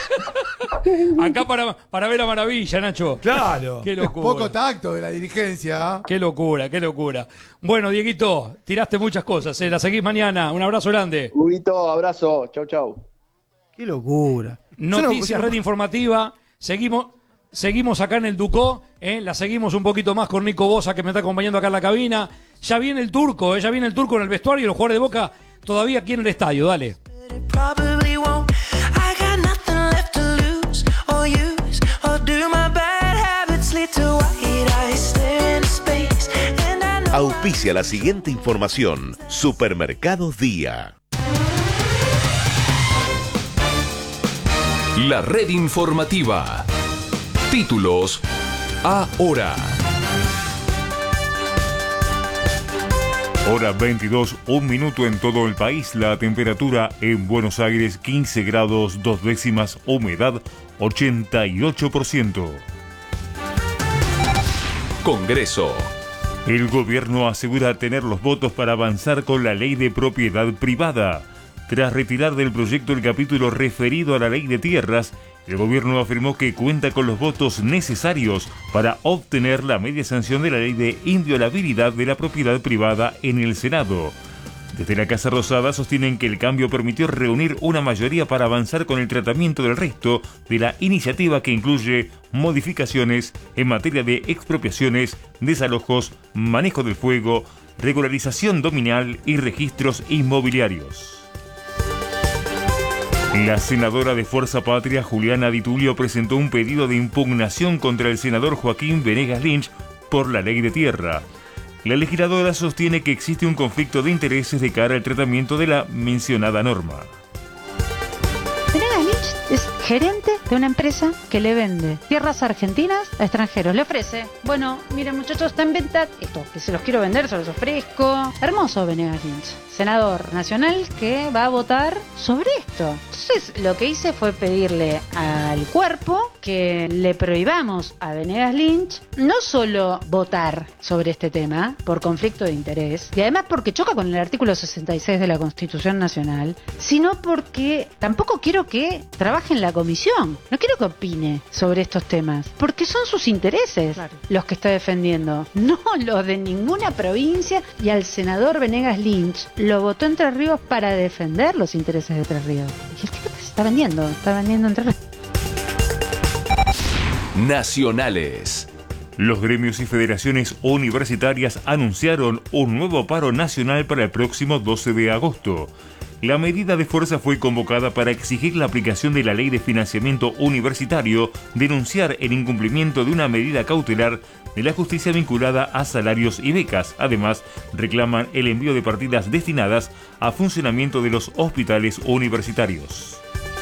Acá para ver a Maravilla, Nacho. Claro. Qué locura. Poco tacto de la dirigencia. Qué locura. Bueno, Dieguito, tiraste muchas cosas. La seguís mañana. Un abrazo grande. Huguito, abrazo. Chau. Qué locura. Noticias, red informativa. Seguimos acá en el Ducó. La seguimos un poquito más con Nico Bosa, que me está acompañando acá en la cabina. Ya viene el turco, en el vestuario y los jugadores de Boca todavía aquí en el estadio. Dale. Auspicia la siguiente información. Supermercados Día. La red informativa. Títulos ahora. Hora 22, 1 minuto en todo el país. La temperatura en Buenos Aires 15 grados 2 décimas, humedad 88%. Congreso. El gobierno asegura tener los votos para avanzar con la ley de propiedad privada. Tras retirar del proyecto el capítulo referido a la ley de tierras, el gobierno afirmó que cuenta con los votos necesarios para obtener la media sanción de la ley de inviolabilidad de la propiedad privada en el Senado. Desde la Casa Rosada sostienen que el cambio permitió reunir una mayoría para avanzar con el tratamiento del resto de la iniciativa, que incluye modificaciones en materia de expropiaciones, desalojos, manejo del fuego, regularización dominal y registros inmobiliarios. La senadora de Fuerza Patria, Juliana Di Tulio, presentó un pedido de impugnación contra el senador Joaquín Venegas Lynch por la ley de tierra. La legisladora sostiene que existe un conflicto de intereses de cara al tratamiento de la mencionada norma. Venegas Lynch es gerente de una empresa que le vende tierras argentinas a extranjeros. Le ofrece, bueno, miren muchachos, está en venta esto, que se los quiero vender, se los ofrezco. Hermoso Venegas Lynch, senador nacional que va a votar sobre esto. Entonces lo que hice fue pedirle al cuerpo que le prohibamos a Venegas Lynch no solo votar sobre este tema por conflicto de interés, y además porque choca con el artículo 66 de la Constitución Nacional, sino porque tampoco quiero que trabaje en la comisión. No quiero que opine sobre estos temas, porque son sus intereses los que está defendiendo, no los de ninguna provincia. Y al senador Venegas Lynch lo votó Entre Ríos para defender los intereses de Entre Ríos. Y el tipo se está vendiendo Entre Ríos. Nacionales. Los gremios y federaciones universitarias anunciaron un nuevo paro nacional para el próximo 12 de agosto. La medida de fuerza fue convocada para exigir la aplicación de la Ley de Financiamiento Universitario, denunciar el incumplimiento de una medida cautelar de la justicia vinculada a salarios y becas. Además, reclaman el envío de partidas destinadas a funcionamiento de los hospitales universitarios.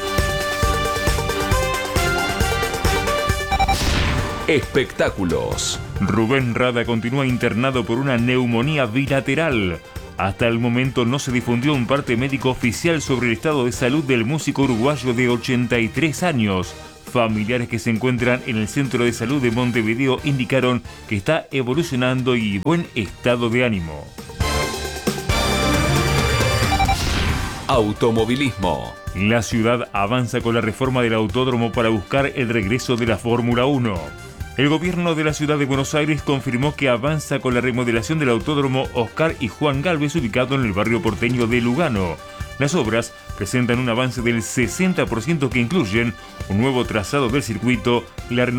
Espectáculos. Rubén Rada continúa internado por una neumonía bilateral. Hasta el momento no se difundió un parte médico oficial sobre el estado de salud del músico uruguayo de 83 años. Familiares que se encuentran en el Centro de Salud de Montevideo indicaron que está evolucionando y buen estado de ánimo. Automovilismo. La ciudad avanza con la reforma del autódromo para buscar el regreso de la Fórmula 1. El gobierno de la ciudad de Buenos Aires confirmó que avanza con la remodelación del autódromo Oscar y Juan Gálvez, ubicado en el barrio porteño de Lugano. Las obras presentan un avance del 60% que incluyen un nuevo trazado del circuito, la